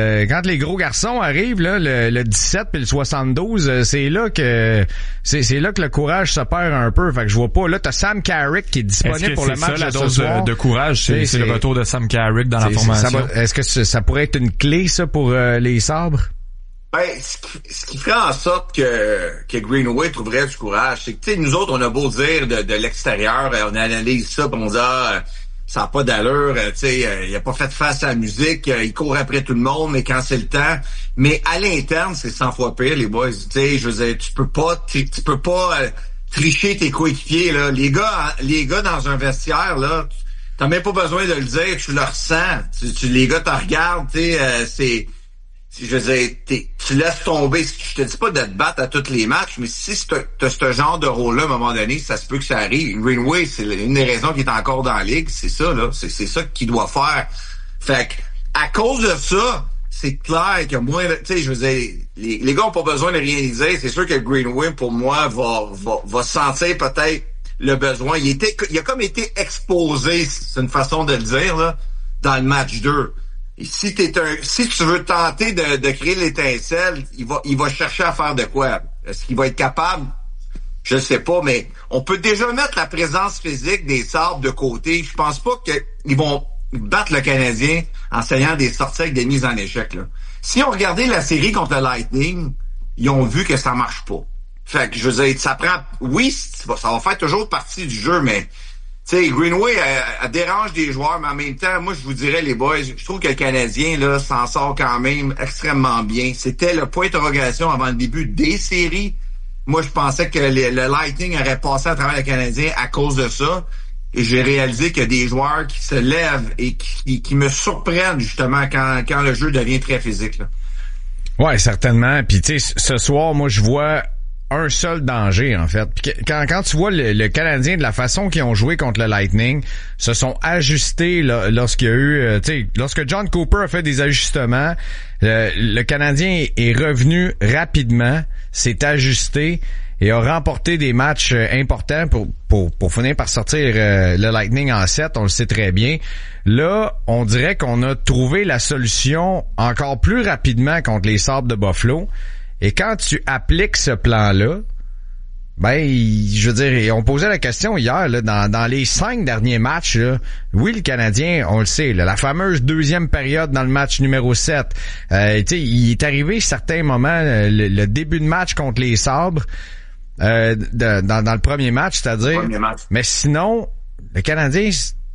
les gros garçons arrivent, là, le 17 puis le 72, c'est là que le courage se perd un peu. Fait que je vois pas. Là, t'as Sam Carrick qui est disponible pour le match la de dose ce soir. de courage, c'est le retour de Sam Carrick dans la formation. Est-ce que ça pourrait être une clé, ça, pour les Sabres? Ben, ce qui ferait en sorte que Greenway trouverait du courage, c'est que, tu sais, nous autres, on a beau dire de l'extérieur, on analyse ça, pis on dit, ça n'a pas d'allure, tu sais, il a pas fait face à la musique, il court après tout le monde, mais quand c'est le temps. Mais à l'interne, c'est 100 fois pire, les boys. Tu sais, je veux dire, tu peux pas tricher tes coéquipiers, là. Les gars dans un vestiaire, là, t'as même pas besoin de le dire, tu le ressens. Les gars te regardent, tu sais, je veux dire, tu laisses tomber. Je te dis pas de te battre à tous les matchs, mais si t'as ce genre de rôle-là, à un moment donné, ça se peut que ça arrive. Greenway, c'est une des raisons qu'il est encore dans la ligue. C'est ça, là. C'est ça qu'il doit faire. Fait que, à cause de ça, c'est clair que moi, tu sais, je veux dire, les gars ont pas besoin de rien dire. C'est sûr que Greenway, pour moi, va sentir peut-être le besoin. Il a comme été exposé, c'est une façon de le dire, là, dans le match 2. Et si tu veux tenter de créer l'étincelle, il va chercher à faire de quoi? Est-ce qu'il va être capable? Je sais pas, mais on peut déjà mettre la présence physique des Sabres de côté. Je pense pas qu'ils vont battre le Canadien en essayant des sorties avec des mises en échec, là. Si on regardait la série contre le Lightning, ils ont vu que ça marche pas. Fait que, je veux dire, ça prend, oui, ça va faire toujours partie du jeu, mais, tu sais, Greenway, elle dérange des joueurs, mais en même temps, moi, je vous dirais, les boys, je trouve que le Canadien, là, s'en sort quand même extrêmement bien. C'était le point d'interrogation avant le début des séries. Moi, je pensais que le Lightning aurait passé à travers le Canadien à cause de ça. Et j'ai réalisé qu'il y a des joueurs qui se lèvent et qui me surprennent, justement, quand le jeu devient très physique, là. Ouais, certainement. Puis, tu sais, ce soir, moi, je vois un seul danger, en fait. Puis quand tu vois le Canadien, de la façon qu'ils ont joué contre le Lightning, se sont ajustés là, lorsqu'il y a eu, tu sais, lorsque John Cooper a fait des ajustements, le Canadien est revenu rapidement, s'est ajusté et a remporté des matchs importants pour finir par sortir le Lightning en 7, on le sait très bien. Là, on dirait qu'on a trouvé la solution encore plus rapidement contre les Sabres de Buffalo. Et quand tu appliques ce plan-là, ben, je veux dire, on posait la question hier, là, dans les 5 derniers matchs, là, oui, le Canadien, on le sait, là, la fameuse deuxième période dans le match numéro 7, tu sais, il est arrivé certains moments, le début de match contre les Sabres, dans le premier match, c'est-à-dire, mais sinon, le Canadien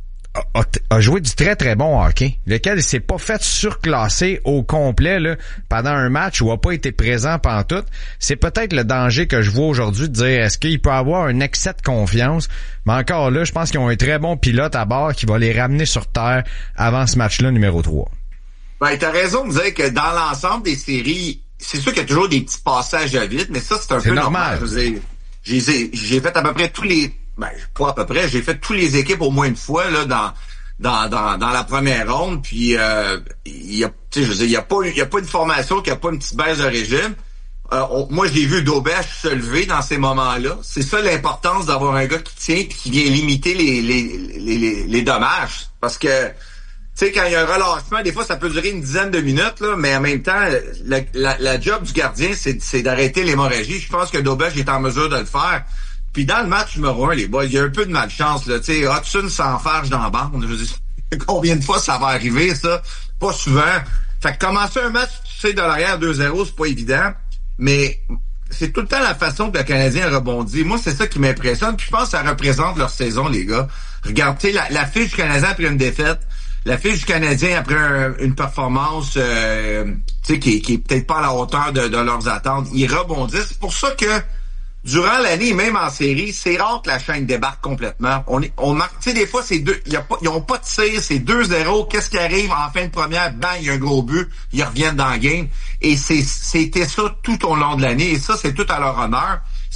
a joué du très très bon hockey, lequel il s'est pas fait surclasser au complet là pendant un match où il a pas été présent pantoute. C'est peut-être le danger que je vois aujourd'hui de dire est-ce qu'il peut avoir un excès de confiance, mais encore là, je pense qu'ils ont un très bon pilote à bord qui va les ramener sur terre avant ce match-là numéro 3. Ben, t'as raison de dire que dans l'ensemble des séries, c'est sûr qu'il y a toujours des petits passages à vide, mais ça, c'est un peu normal. J'ai fait à peu près pas à peu près, j'ai fait toutes les équipes au moins une fois là dans la première ronde, puis il y a pas une formation qui a pas une petite baisse de régime. Moi, j'ai vu Dobèche se lever dans ces moments-là. C'est ça l'importance d'avoir un gars qui tient et qui vient limiter les dommages, parce que sais, quand il y a un relâchement, des fois, ça peut durer une dizaine de minutes, là, mais en même temps, la job du gardien, c'est d'arrêter l'hémorragie. Je pense que Dobej est en mesure de le faire. Puis dans le match numéro 1, les boys, il y a un peu de malchance, là. Tu sais, Hudson s'enfarge dans la bande. Je veux dire, combien de fois ça va arriver, ça? Pas souvent. Fait que commencer un match, tu sais, de l'arrière 2-0, c'est pas évident. Mais c'est tout le temps la façon que le Canadien rebondit. Moi, c'est ça qui m'impressionne. Puis je pense que ça représente leur saison, les gars. Regardez, la fiche du Canadien après une défaite, la fiche du Canadien après une performance tu sais, qui est peut-être pas à la hauteur de leurs attentes. Ils rebondissent. C'est pour ça que durant l'année, même en série, c'est rare que la chaîne débarque complètement. On marque, tu sais, des fois, ils ont pas de tir, c'est 2-0. Qu'est-ce qui arrive en fin de première? Bang, il y a un gros but. Ils reviennent dans le game. Et c'était ça tout au long de l'année. Et ça, c'est tout à leur honneur. Ils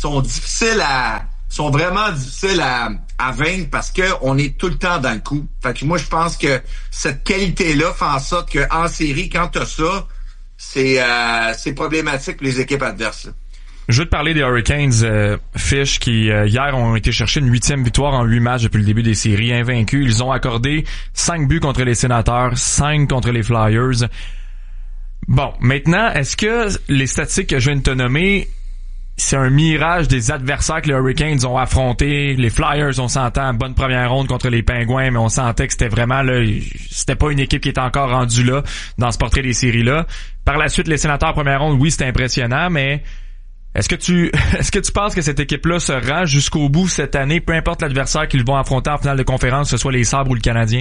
sont vraiment difficiles à vaincre parce que on est tout le temps dans le coup. Fait que moi, je pense que cette qualité-là fait en sorte qu'en série, quand t'as ça, c'est problématique pour les équipes adverses, là. Je veux te parler des Hurricanes, Fish, qui hier ont été chercher une 8e victoire en 8 matchs depuis le début des séries, invaincus. Ils ont accordé 5 buts contre les Sénateurs, 5 contre les Flyers. Bon, maintenant, est-ce que les statistiques que je viens de te nommer, c'est un mirage des adversaires que les Hurricanes ont affrontés? Les Flyers, on s'entend, bonne première ronde contre les Pingouins, mais on sentait que c'était vraiment là, c'était pas une équipe qui était encore rendue là dans ce portrait des séries-là. Par la suite, les Sénateurs première ronde, oui, c'était impressionnant, mais est-ce que tu penses que cette équipe-là se rend jusqu'au bout cette année, peu importe l'adversaire qu'ils vont affronter en finale de conférence, que ce soit les Sabres ou le Canadien?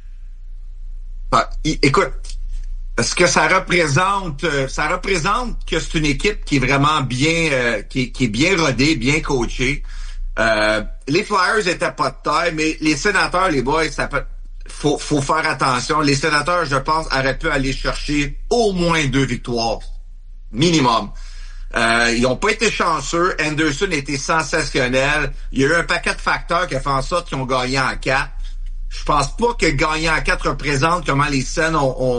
Ben, écoute, est-ce que ça représente que c'est une équipe qui est vraiment bien, qui est bien rodée, bien coachée. Les Flyers étaient pas de taille, mais les Sénateurs, les boys, faut faire attention. Les Sénateurs, je pense, auraient pu aller chercher au moins 2 victoires. Minimum. Ils n'ont pas été chanceux. Anderson a été sensationnel. Il y a eu un paquet de facteurs qui a fait en sorte qu'ils ont gagné en 4. Je pense pas que gagner en 4 représente comment les Sens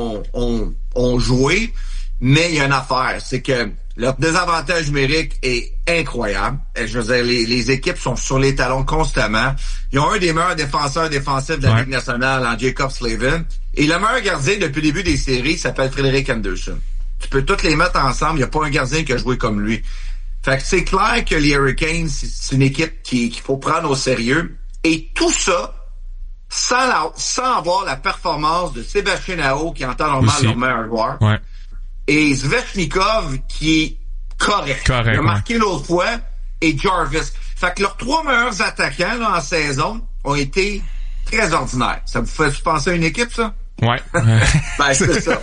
ont joué, mais il y a une affaire, c'est que leur désavantage numérique est incroyable. Je veux dire, les équipes sont sur les talons constamment. Ils ont un des meilleurs défenseurs défensifs de la Ligue nationale en Jacob Slavin. Et le meilleur gardien depuis le début des séries s'appelle Frederik Anderson. Tu peux toutes les mettre ensemble, il n'y a pas un gardien qui a joué comme lui. Fait que c'est clair que les Hurricanes, c'est une équipe qu'il faut prendre au sérieux. Et tout ça, sans avoir la performance de Sébastien Aho, qui entend normalement leur meilleur joueur. Ouais. Et Svechnikov, qui est correct. Il a marqué l'autre fois. Et Jarvis. Fait que leurs 3 meilleurs attaquants là, en saison ont été très ordinaires. Ça vous fait penser à une équipe, ça? Ouais. Ben, c'est ça.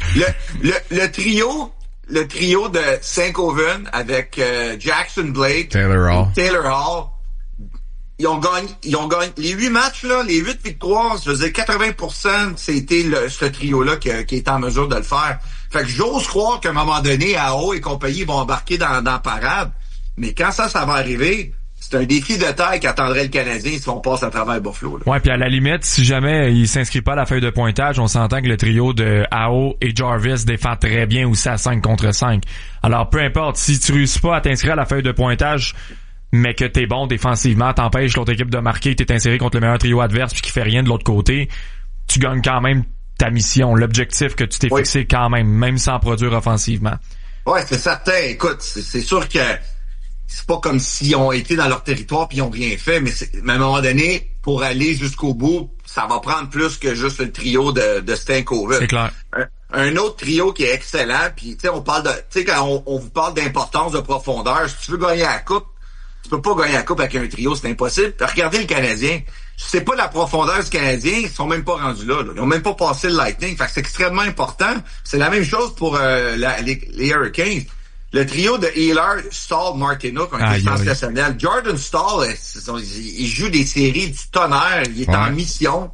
Le trio de Saint-Coven avec Jackson Blake, Taylor Hall, ils ont gagné les 8 matchs, là, les 8 victoires, je veux dire, 80%, c'était ce trio-là qui est en mesure de le faire. Fait que j'ose croire qu'à un moment donné, AO et compagnie vont embarquer dans la parade. Mais quand ça va arriver, c'est un défi de taille qu'attendrait le Canadien si on passe à travers Buffalo, là. Ouais, puis à la limite, si jamais il s'inscrit pas à la feuille de pointage, on s'entend que le trio de AO et Jarvis défend très bien aussi à 5 contre 5. Alors, peu importe, si tu réussis pas à t'inscrire à la feuille de pointage, mais que t'es bon défensivement, t'empêches l'autre équipe de marquer, t'es inséré contre le meilleur trio adverse puis qui fait rien de l'autre côté, tu gagnes quand même ta mission, l'objectif que tu t'es fixé quand même sans produire offensivement. Ouais, c'est certain. Écoute, c'est sûr que c'est pas comme s'ils ont été dans leur territoire puis ils ont rien fait, mais à un moment donné, pour aller jusqu'au bout, ça va prendre plus que juste le trio de Stankovic. C'est clair. Un autre trio qui est excellent, puis tu sais, on parle de, tu sais, quand on vous parle d'importance, de profondeur, si tu veux gagner la coupe, tu peux pas gagner la coupe avec un trio, c'est impossible. Regardez le Canadien. C'est pas la profondeur du Canadien, ils sont même pas rendus là. Ils ont même pas passé le Lightning. Fait que c'est extrêmement important. C'est la même chose pour les Hurricanes. Le trio de Healer, Stahl, Martinook ont été sensationnels. Jordan Stahl, il joue des séries du tonnerre. Il est en mission.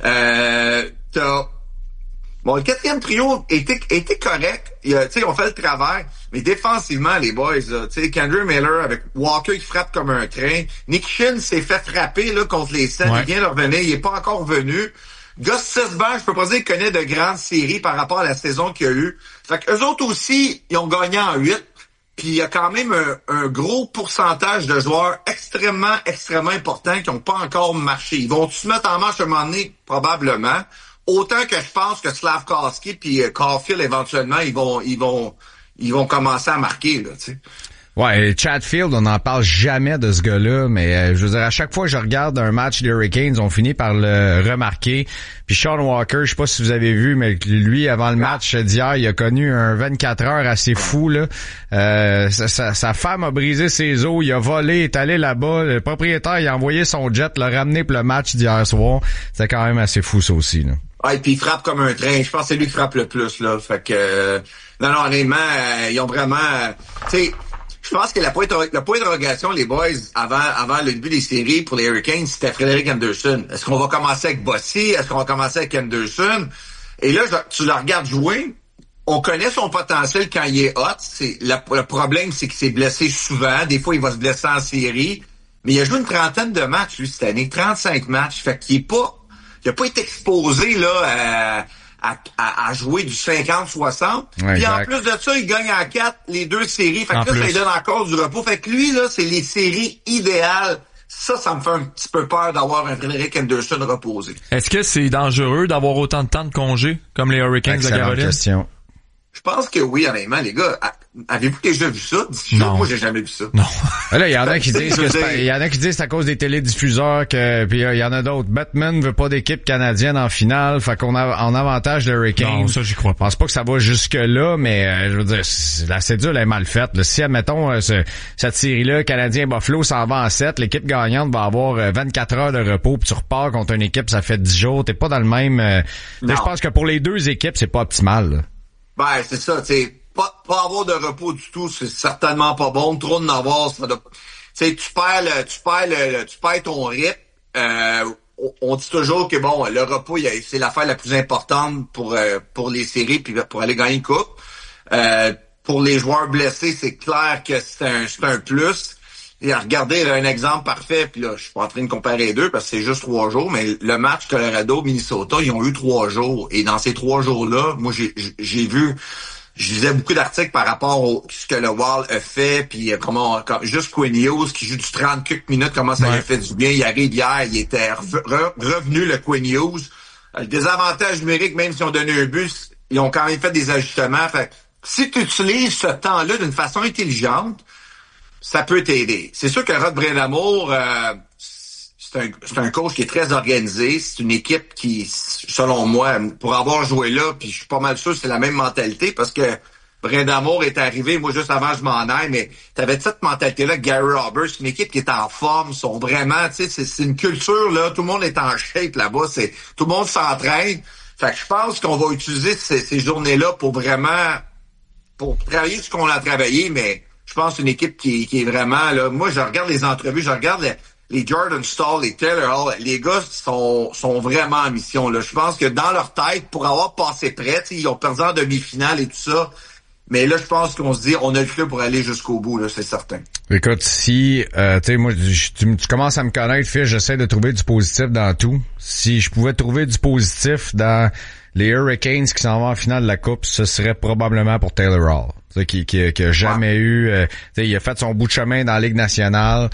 Bon, le 4e trio était correct. Ils ont fait le travail. Mais défensivement, les boys, Kendra Miller avec Walker qui frappe comme un train. Nick Shin s'est fait frapper là contre les Sens. Il vient de revenir. Il est pas encore venu. Gus Sisberg, je peux pas dire qu'il connaît de grandes séries par rapport à la saison qu'il y a eu. Fait que eux autres aussi, ils ont gagné en 8. Puis il y a quand même un gros pourcentage de joueurs extrêmement importants qui n'ont pas encore marché. Ils vont se mettre en marche à un moment donné? Probablement. autant que je pense que Slavkovski puis Caulfield, éventuellement, ils vont commencer à marquer, là, tu sais. Ouais, Chatfield, on n'en parle jamais de ce gars-là, mais je veux dire, à chaque fois que je regarde un match des Hurricanes, on finit par le remarquer. Puis Sean Walker, je sais pas si vous avez vu, mais lui, avant le match d'hier, il a connu un 24 heures assez fou, là. Sa femme a brisé ses os, il a volé, est allé là-bas. Le propriétaire, il a envoyé son jet, l'a ramené pour le match d'hier soir. C'était quand même assez fou, ça aussi, là. Ah, et puis il frappe comme un train. Je pense que c'est lui qui frappe le plus, là. Fait que, non, honnêtement, ils ont vraiment, tu sais, je pense que le point d'interrogation, les boys, avant le début des séries pour les Hurricanes, c'était Frédéric Anderson. Est-ce qu'on va commencer avec Bossy? Est-ce qu'on va commencer avec Anderson? Et là, tu le regardes jouer. On connaît son potentiel quand il est hot. Le problème, c'est qu'il s'est blessé souvent. Des fois, il va se blesser en série. Mais il a joué une trentaine de matchs, lui, cette année. 35 matchs. Fait qu'il il a pas été exposé, là, à jouer du 50-60. Ouais, puis en plus de ça, il gagne en 4 les 2 séries. Fait que là, ça lui donne encore du repos. Fait que lui, là, c'est les séries idéales. Ça me fait un petit peu peur d'avoir un Frédéric Anderson reposé. Est-ce que c'est dangereux d'avoir autant de temps de congé comme les Hurricanes de Caroline? Question. Je pense que oui, honnêtement, les gars. Avez-vous déjà vu ça? Non. Moi, j'ai jamais vu ça. Non. Là, il y en a qui disent il y en a qui disent c'est à cause des télédiffuseurs que, puis il y en a d'autres. Batman veut pas d'équipe canadienne en finale, fait qu'on a en avantage de Hurricanes. Non, ça, j'y crois pas. Je pense pas que ça va jusque là, mais, je veux dire, la cédule est mal faite, là. Si, admettons, cette série-là, Canadien-Buffalo s'en va en 7, l'équipe gagnante va avoir 24 heures de repos, puis tu repars contre une équipe, ça fait 10 jours. T'es pas dans le même, je pense que pour les deux équipes, c'est pas optimal, là. Ben, c'est ça, tu sais, pas avoir de repos du tout, c'est certainement pas bon. Trop d'en avoir, ça doit, tu sais, tu perds ton rythme. On dit toujours que bon, le repos, c'est l'affaire la plus importante pour les séries puis pour aller gagner une coupe. Pour les joueurs blessés, c'est clair que c'est un plus. Et regardez, là, un exemple parfait, puis là, je suis pas en train de comparer les deux parce que c'est juste 3 jours, mais le match Colorado-Minnesota, ils ont eu 3 jours. Et dans ces 3 jours-là, moi, je lisais beaucoup d'articles par rapport à ce que le Wild a fait, puis juste Quinn Hughes qui joue du 30 quelques minutes, comment ça lui a fait du bien. Il arrive hier, il était revenu, le Quinn Hughes. Le désavantage numérique, même si on donnait un but, ils ont quand même fait des ajustements. Fait si tu utilises ce temps-là d'une façon intelligente, ça peut t'aider. C'est sûr que Rod Brindamour, c'est un coach qui est très organisé. C'est une équipe qui, selon moi, pour avoir joué là, puis je suis pas mal sûr que c'est la même mentalité parce que Brindamour est arrivé, moi juste avant je m'en aille, mais t'avais cette mentalité-là, Gary Roberts, une équipe qui est en forme, sont vraiment, tu sais, c'est une culture, là, tout le monde est en shape là-bas, tout le monde s'entraîne. Fait que je pense qu'on va utiliser ces journées-là pour travailler ce qu'on a travaillé, mais je pense que c'est une équipe qui est vraiment, là, moi je regarde les entrevues, je regarde les Jordan Staal, les Taylor Hall, les gars sont vraiment en mission, là. Je pense que dans leur tête, pour avoir passé près, ils ont perdu en demi-finale et tout ça, mais là, je pense qu'on se dit, on a le club pour aller jusqu'au bout, là, c'est certain. Écoute, si, tu sais, moi, tu commences à me connaître, Fish, j'essaie de trouver du positif dans tout. Si je pouvais trouver du positif dans les Hurricanes qui s'en vont en finale de la Coupe, ce serait probablement pour Taylor Hall. Qui a jamais eu, il a fait son bout de chemin dans la Ligue nationale,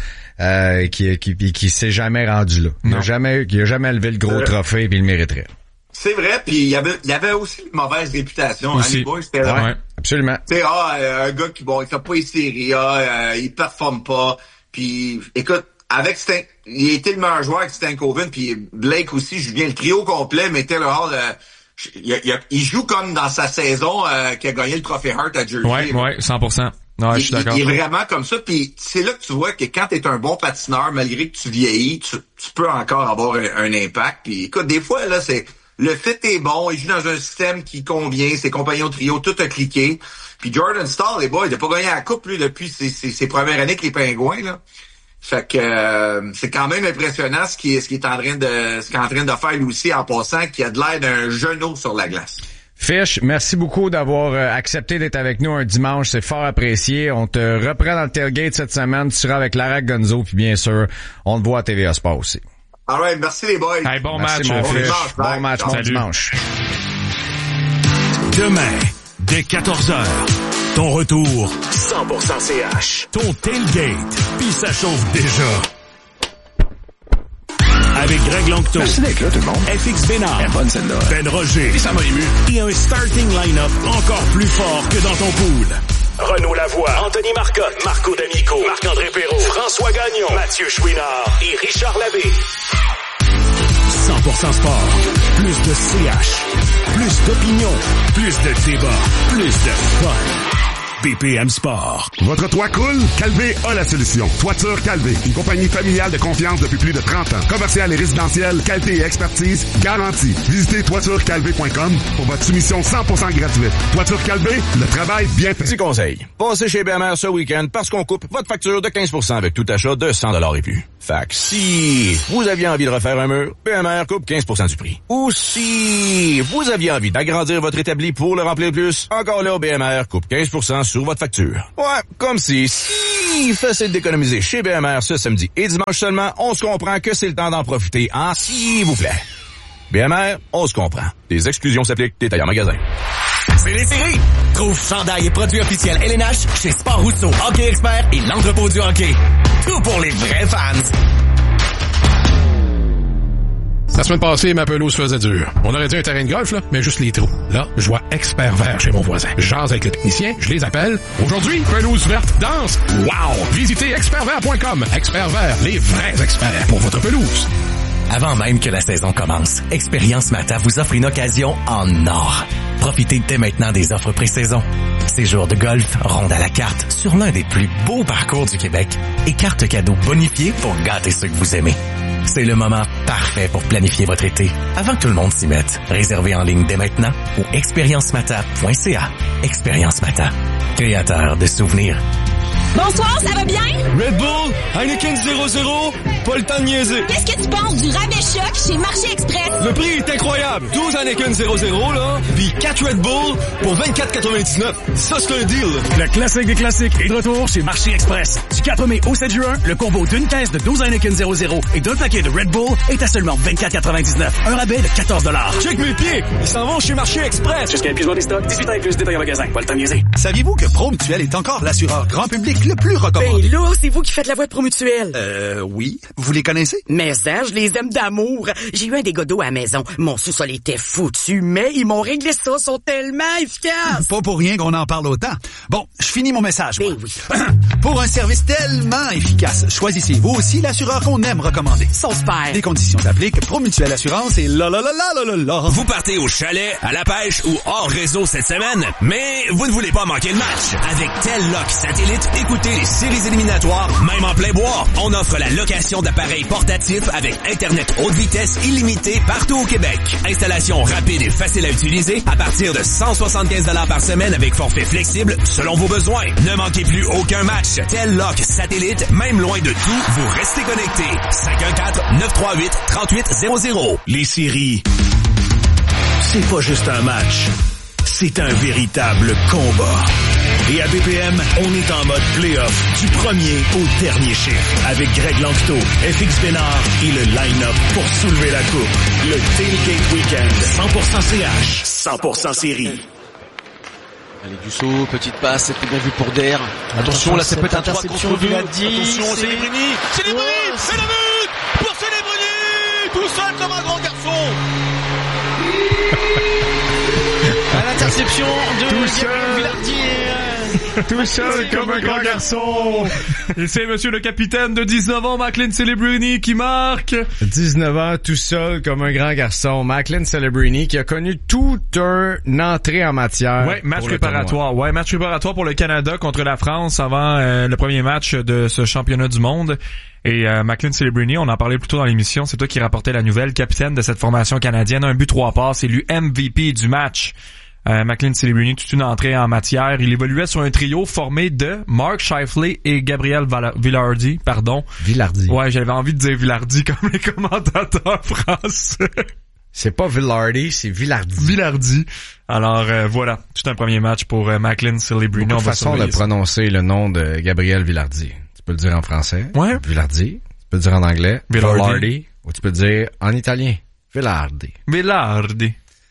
qui s'est jamais rendu là. Il a jamais levé le gros trophée puis il le mériterait. C'est vrai, puis il y avait aussi une mauvaise réputation. Aussi. Les boys, c'était là. Ouais, absolument. Tu sais, un gars qui, il fait pas les séries, il performe pas. Puis, écoute, il était le meilleur joueur avec Stankoven, puis Blake aussi, je viens le trio complet, mais Taylor Hall, il joue comme dans sa saison qui a gagné le trophée Hart à Jersey. Ouais, 100%. Ouais, je suis d'accord. Il est vraiment comme ça, puis c'est là que tu vois que quand t'es un bon patineur, malgré que tu vieillis, tu peux encore avoir un impact. Puis écoute, des fois, là, le fit est bon, il joue dans un système qui convient, ses compagnons trio, tout a cliqué. Puis Jordan Staal, les boys, il a pas gagné la coupe, lui, depuis ses premières années avec les Pingouins, là. Fait que c'est quand même impressionnant ce qu'il est en train de faire lui aussi en passant, qui a de l'air d'un genou sur la glace. Fish, merci beaucoup d'avoir accepté d'être avec nous un dimanche, c'est fort apprécié. On te reprend dans le tailgate cette semaine, tu seras avec Lara Gonzo, puis bien sûr, on te voit à TVA Sport aussi. All right, merci les boys. Hey, bon merci, match, Fish. Bon match, bon dimanche. Demain, dès 14h, ton retour 100% CH. Ton tailgate, puis ça chauffe déjà. Avec Greg Longto. Merci d'être là, tout le monde. FX Bénard. Elle est bonne, celle-là. Ben Roger. Et ça m'a ému. Et un starting line-up encore plus fort que dans ton pool. Renaud Lavoie, Anthony Marcotte, Marco D'Amico, Marc-André Perrault, François Gagnon, Mathieu Chouinard et Richard Labbé. 100% sport. Plus de CH. Plus d'opinion. Plus de débat. Plus de fun. BPM Sport. Votre toit coule? Calvé a la solution. Toiture Calvé, une compagnie familiale de confiance depuis plus de 30 ans. Commerciale et résidentielle, qualité et expertise garantie. Visitez toiturecalvé.com pour votre soumission 100% gratuite. Toiture Calvé, le travail bien fait. Petit conseil. Passez chez BMR ce week-end parce qu'on coupe votre facture de 15% avec tout achat de 100$ et plus. Fait que si vous aviez envie de refaire un mur, BMR coupe 15% du prix. Ou si vous aviez envie d'agrandir votre établi pour le remplir plus, encore là, BMR coupe 15% sur votre facture. Ouais, comme si facile d'économiser chez BMR ce samedi et dimanche seulement, on se comprend que c'est le temps d'en profiter, hein, s'il vous plaît. BMR, on se comprend. Les exclusions s'appliquent, détail en magasin. C'est les séries! Trouve chandail et produits officiels LNH chez Sport Rousseau, Hockey Expert et l'entrepôt du hockey. Tout pour les vrais fans! La semaine passée, ma pelouse faisait dur. On aurait dit un terrain de golf, là, mais juste les trous. Là, je vois Expert Vert chez mon voisin. Je jase avec le technicien, je les appelle. Aujourd'hui, pelouse verte dense. Wow! Visitez expertvert.com. Expert Vert, les vrais experts pour votre pelouse. Avant même que la saison commence, Expérience Mata vous offre une occasion en or. Profitez dès maintenant des offres pré-saison. Séjour de golf, ronde à la carte sur l'un des plus beaux parcours du Québec et carte cadeau bonifiée pour gâter ceux que vous aimez. C'est le moment parfait pour planifier votre été avant que tout le monde s'y mette. Réservez en ligne dès maintenant au expériencemata.ca. Expérience Mata, créateur de souvenirs. Bonsoir, ça va bien? Red Bull, Heineken 00, pas le temps de niaiser. Qu'est-ce que tu penses du rabais choc chez Marché Express? Le prix est incroyable. 12 Heineken 00, là, puis 4 Red Bull pour 24,99. Ça, c'est un deal. Le classique des classiques est de retour chez Marché Express. Du 4 mai au 7 juin, le combo d'une caisse de 12 Heineken 00 et d'un paquet de Red Bull est à seulement 24,99. Un rabais de 14$. Check mes pieds, ils s'en vont chez Marché Express. Jusqu'à épuisement des stocks, 18 ans et plus, détail en magasin. Pas le temps de niaiser. Saviez-vous que Promutuel est encore l'assureur grand public le plus recommandé? Ben là, c'est vous qui faites la voix de Promutuel. Oui. Vous les connaissez? Mais ça, je les aime d'amour. J'ai eu un dégât d'eau à la maison. Mon sous-sol était foutu, mais ils m'ont réglé ça. Ils sont tellement efficaces. Pas pour rien qu'on en parle autant. Bon, je finis mon message. Ben oui. Pour un service tellement efficace, choisissez vous aussi l'assureur qu'on aime recommander. Son super. Les conditions s'appliquent. Promutuel Assurance et là. Vous partez au chalet, à la pêche ou hors réseau cette semaine, mais vous ne voulez pas manquer le match. Avec Telloc Satellite, écoutez les séries éliminatoires, même en plein bois. On offre la location d'appareils portatifs avec Internet haute vitesse illimité partout au Québec. Installation rapide et facile à utiliser à partir de 175$ par semaine avec forfait flexible selon vos besoins. Ne manquez plus aucun match. Telloc Satellite, même loin de tout, vous restez connectés. 514-938-3800. Les séries, c'est pas juste un match, c'est un véritable combat. Et à BPM, on est en mode play-off du premier au dernier chiffre avec Greg Longto, FX Bénard et le line-up pour soulever la coupe. Le Tailgate Weekend, 100% CH, 100% série. Allez, Dussault, petite passe, c'était bien vu pour Der. Attention, là, c'est peut-être un 3 contre 2. Attention, Célébrini! Célébrini! C'est le but! Pour Célébrini! Tout seul comme un grand garçon! À l'interception de Gabriel Villardier. Tout seul comme un grand garçon. Et c'est monsieur le capitaine de 19 ans, Macklin Celebrini, qui marque. 19 ans, tout seul comme un grand garçon. Macklin Celebrini, qui a connu toute une entrée en matière. Ouais, match préparatoire. Ouais, match préparatoire pour le Canada contre la France avant le premier match de ce championnat du monde. Et Macklin Celebrini, on en parlait plus tôt dans l'émission, c'est toi qui rapportais la nouvelle, capitaine de cette formation canadienne, 1 but 3 passes, élu MVP du match. Macklin Celebrini, toute une entrée en matière. Il évoluait sur un trio formé de Mark Scheifele et Gabriel Villardi, pardon. Villardi. Ouais, j'avais envie de dire Villardi comme les commentateurs français. C'est pas Villardi, c'est Villardi. Villardi. Alors voilà, tout un premier match pour Macklin Celebrini. Beaucoup de façon de prononcer le nom de Gabriel Villardi. Tu peux le dire en français. Ouais. Villardi. Tu peux le dire en anglais. Villardi. Ou tu peux le dire en italien. Villardi. Villardi.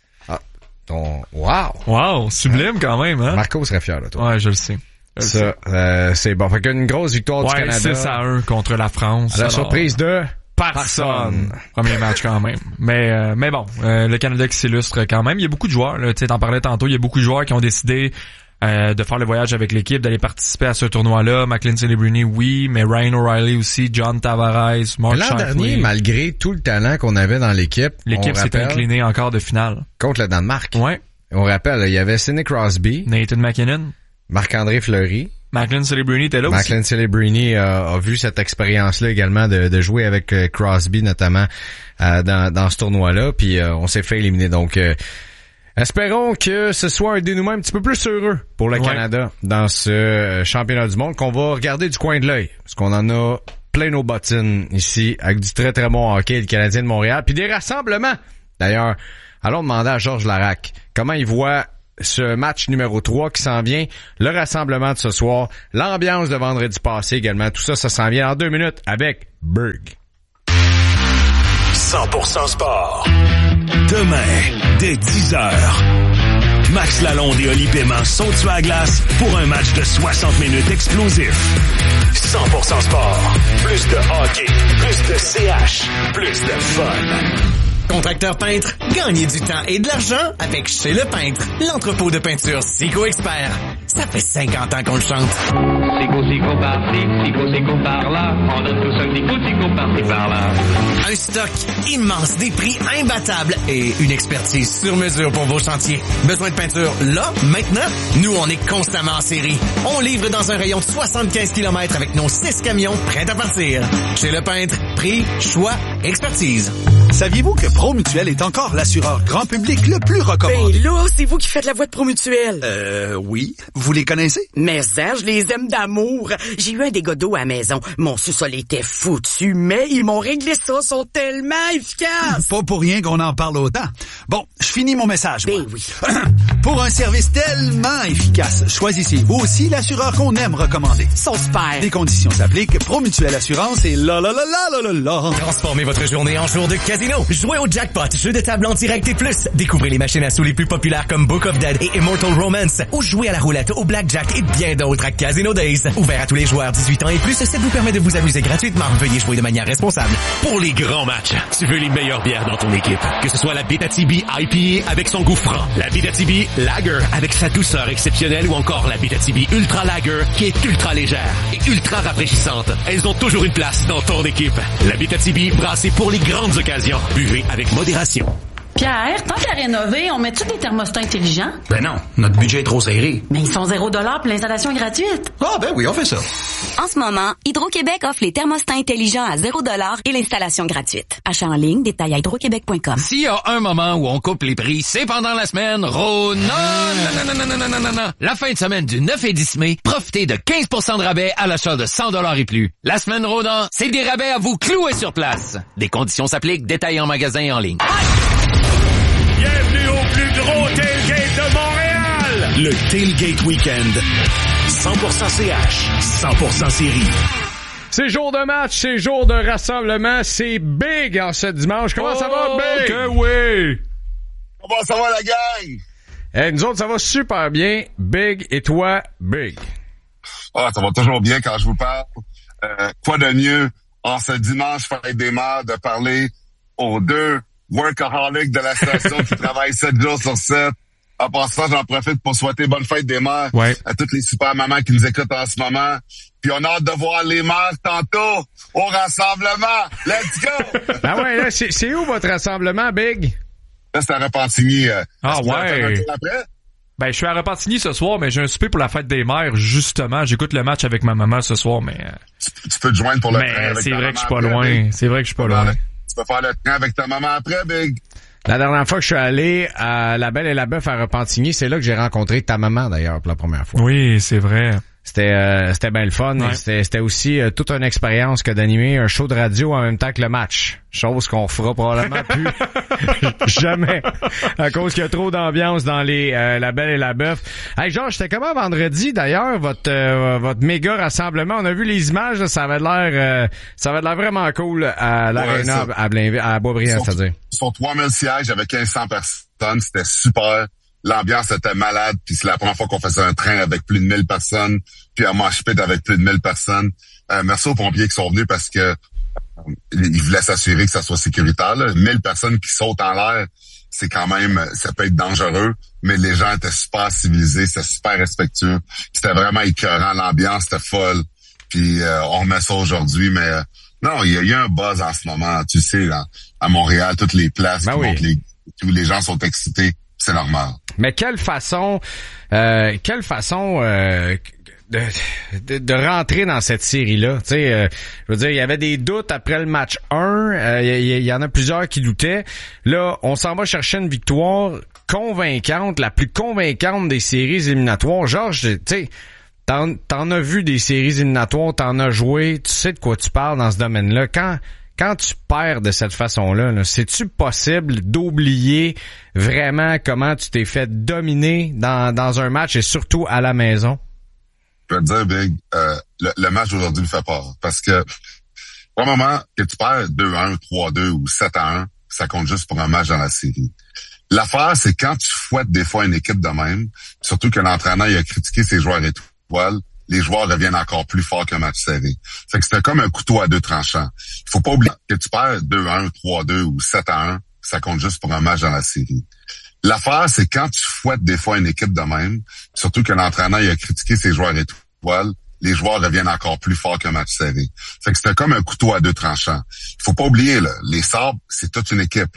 Wow, sublime quand même, hein? Marco serait fier de toi. Ouais, je le sais. C'est bon. Fait qu'une grosse victoire du Canada. Ouais, 6-1 contre la France. À la surprise de Personne. Premier match quand même. Mais bon, le Canada qui s'illustre quand même. Il y a beaucoup de joueurs, là, tu sais, t'en parlais tantôt, il y a beaucoup de joueurs qui ont décidé de faire le voyage avec l'équipe, d'aller participer à ce tournoi-là. McLean Celebrini, oui, mais Ryan O'Reilly aussi, John Tavares, Mark L'an Scheifele. dernier, malgré tout le talent qu'on avait dans l'équipe s'est inclinée en quart de finale. Contre le Danemark. Ouais. On rappelle, il y avait Sidney Crosby, Nathan McKinnon, Marc-André Fleury. McLean Celebrini était là aussi. McLean Celebrini a vu cette expérience-là également de jouer avec Crosby notamment dans ce tournoi-là, puis on s'est fait éliminer. Donc espérons que ce soit un dénouement un petit peu plus heureux pour le Canada dans ce championnat du monde qu'on va regarder du coin de l'œil, parce qu'on en a plein nos bottines ici avec du très très bon hockey, le Canadien de Montréal, puis des rassemblements. D'ailleurs, allons demander à Georges Larac comment il voit ce match numéro 3 qui s'en vient, le rassemblement de ce soir, l'ambiance de vendredi passé également. Tout ça s'en vient en 2 minutes avec Berg. 100% sport. Demain, dès 10h. Max Lalonde et Oli Paiement sont sur la glace pour un match de 60 minutes explosif. 100% sport. Plus de hockey, plus de CH, plus de fun. Contracteur peintre, gagnez du temps et de l'argent avec Chez Le Peintre, l'entrepôt de peinture Sico Expert. Ça fait 50 ans qu'on le chante. Sico par-ci, Sico par-là, on donne tous un petit coup de Sico par-ci par-là. Un stock immense, des prix imbattables et une expertise sur mesure pour vos chantiers. Besoin de peinture là, maintenant? Nous, on est constamment en série. On livre dans un rayon de 75 km avec nos 6 camions prêts à partir. Chez Le Peintre, prix, choix, expertise. Saviez-vous que Promutuel est encore l'assureur grand public le plus recommandé? Ben là, c'est vous qui faites la voix de Promutuel. Oui. Vous les connaissez? Mais ça, je les aime d'amour. J'ai eu un dégât d'eau à la maison. Mon sous-sol était foutu, mais ils m'ont réglé ça. Ils sont tellement efficaces. Pas pour rien qu'on en parle autant. Bon, je finis mon message. Ben oui. Pour un service tellement efficace, choisissez vous aussi l'assureur qu'on aime recommander. Ils sont super. Des conditions s'appliquent. Promutuel Assurance et la. Transformez votre journée en jour de casino. Jouez au jackpot, jeu de table en direct et plus. Découvrez les machines à sous les plus populaires comme Book of Dead et Immortal Romance. Ou jouez à la roulette, au blackjack et bien d'autres à Casino Days. Ouvert à tous les joueurs 18 ans et plus, ça vous permet de vous amuser gratuitement. Veuillez jouer de manière responsable. Pour les grands matchs, tu veux les meilleures bières dans ton équipe. Que ce soit la Abitibi IPA avec son goût franc, la Abitibi Lager avec sa douceur exceptionnelle ou encore la Abitibi Ultra Lager qui est ultra légère et ultra rafraîchissante. Elles ont toujours une place dans ton équipe. La Abitibi brassée pour les grandes occasions. Buvez avec modération. Pierre, tant qu'à rénover, on met-tu des thermostats intelligents? Ben non, notre budget est trop serré. Mais ils sont 0$ pour l'installation gratuite. Ah ben oui, on fait ça. En ce moment, Hydro-Québec offre les thermostats intelligents à 0$ et l'installation gratuite. Achat en ligne, détail à hydroquebec.com. S'il y a un moment où on coupe les prix, c'est pendant la semaine non. La fin de semaine du 9 et 10 mai, profitez de 15% de rabais à l'achat de 100$ et plus. La semaine Rona, c'est des rabais à vous clouer sur place. Des conditions s'appliquent, détail en magasin et en ligne. Bienvenue au plus gros tailgate de Montréal! Le Tailgate Weekend. 100% CH, 100% série. C'est jour de match, c'est jour de rassemblement, c'est big en ce dimanche. Comment ça va, Big? Que oui! Comment ça va, la gang? Hey, nous autres, ça va super bien. Big, et toi, Big? Ah, ça va toujours bien quand je vous parle. Quoi de mieux en ce dimanche fête des mères de parler aux deux workaholics de la station qui travaillent 7 jours sur 7. En passant, j'en profite pour souhaiter bonne fête des mères à toutes les super mamans qui nous écoutent en ce moment. Puis on a hâte de voir les mères tantôt au rassemblement. Let's go! Ah ouais, là, c'est où votre rassemblement, Big? Là, c'est à Repentigny. Ah ouais. Ben, je suis à Repentigny ce soir, mais j'ai un souper pour la fête des mères, justement. J'écoute le match avec ma maman ce soir, mais... Tu peux te joindre pour le train mais avec c'est ta vrai maman que je suis pas après, loin. Big. C'est vrai que je suis pas loin. Tu peux faire le train avec ta maman après, Big. La dernière fois que je suis allé à La Belle et la Bœuf à Repentigny, c'est là que j'ai rencontré ta maman, d'ailleurs, pour la première fois. Oui, c'est vrai. C'était bien le fun. Ouais. C'était aussi toute une expérience que d'animer un show de radio en même temps que le match. Chose qu'on fera probablement plus jamais à cause qu'il y a trop d'ambiance dans les La Belle et la Bœuf. Hey Georges, c'était comment vendredi d'ailleurs votre méga rassemblement? On a vu les images, là, ça avait l'air vraiment cool à l'Arena à Boisbriand, c'est-à-dire. Sur 3000 sièges avec 1500 personnes, c'était super. L'ambiance était malade, puis c'est la première fois qu'on faisait un train avec plus de 1000 personnes, puis un mosh pit avec plus de 1000 personnes. Merci aux pompiers qui sont venus parce que il voulait s'assurer que ça soit sécuritaire. Là. 1000 personnes qui sautent en l'air, c'est quand même, ça peut être dangereux, mais les gens étaient super civilisés, c'était super respectueux. C'était vraiment écœurant, l'ambiance était folle. Puis on remet ça aujourd'hui, mais non, il y a un buzz en ce moment, tu sais, à Montréal, toutes les places où les gens sont excités, c'est normal. Mais quelle façon de rentrer dans cette série-là. Tu sais, je veux dire, il y avait des doutes après le match 1. Il y en a plusieurs qui doutaient. Là, on s'en va chercher une victoire convaincante, la plus convaincante des séries éliminatoires. Georges, tu sais, t'en as vu des séries éliminatoires, t'en as joué, tu sais de quoi tu parles dans ce domaine-là. Quand tu perds de cette façon-là, c'est-tu possible d'oublier vraiment comment tu t'es fait dominer dans un match et surtout à la maison? Je vais te dire, Big, le match d'aujourd'hui me fait peur. Parce que, au moment que tu perds 2-1, 3-2 ou 7-1, ça compte juste pour un match dans la série. L'affaire, c'est quand tu fouettes des fois une équipe de même, surtout que l'entraîneur il a critiqué ses joueurs étoiles, les joueurs reviennent encore plus forts qu'un match serré. Fait que c'était comme un couteau à deux tranchants. Il faut pas oublier que tu perds 2-1, 3-2 ou 7-1, ça compte juste pour un match dans la série. L'affaire, c'est quand tu fouettes des fois une équipe de même, surtout que l'entraîneur il a critiqué ses joueurs étoiles, les joueurs reviennent encore plus forts qu'un match serré. Fait que c'était comme un couteau à deux tranchants. Il faut pas oublier, là, les Sabres, c'est toute une équipe.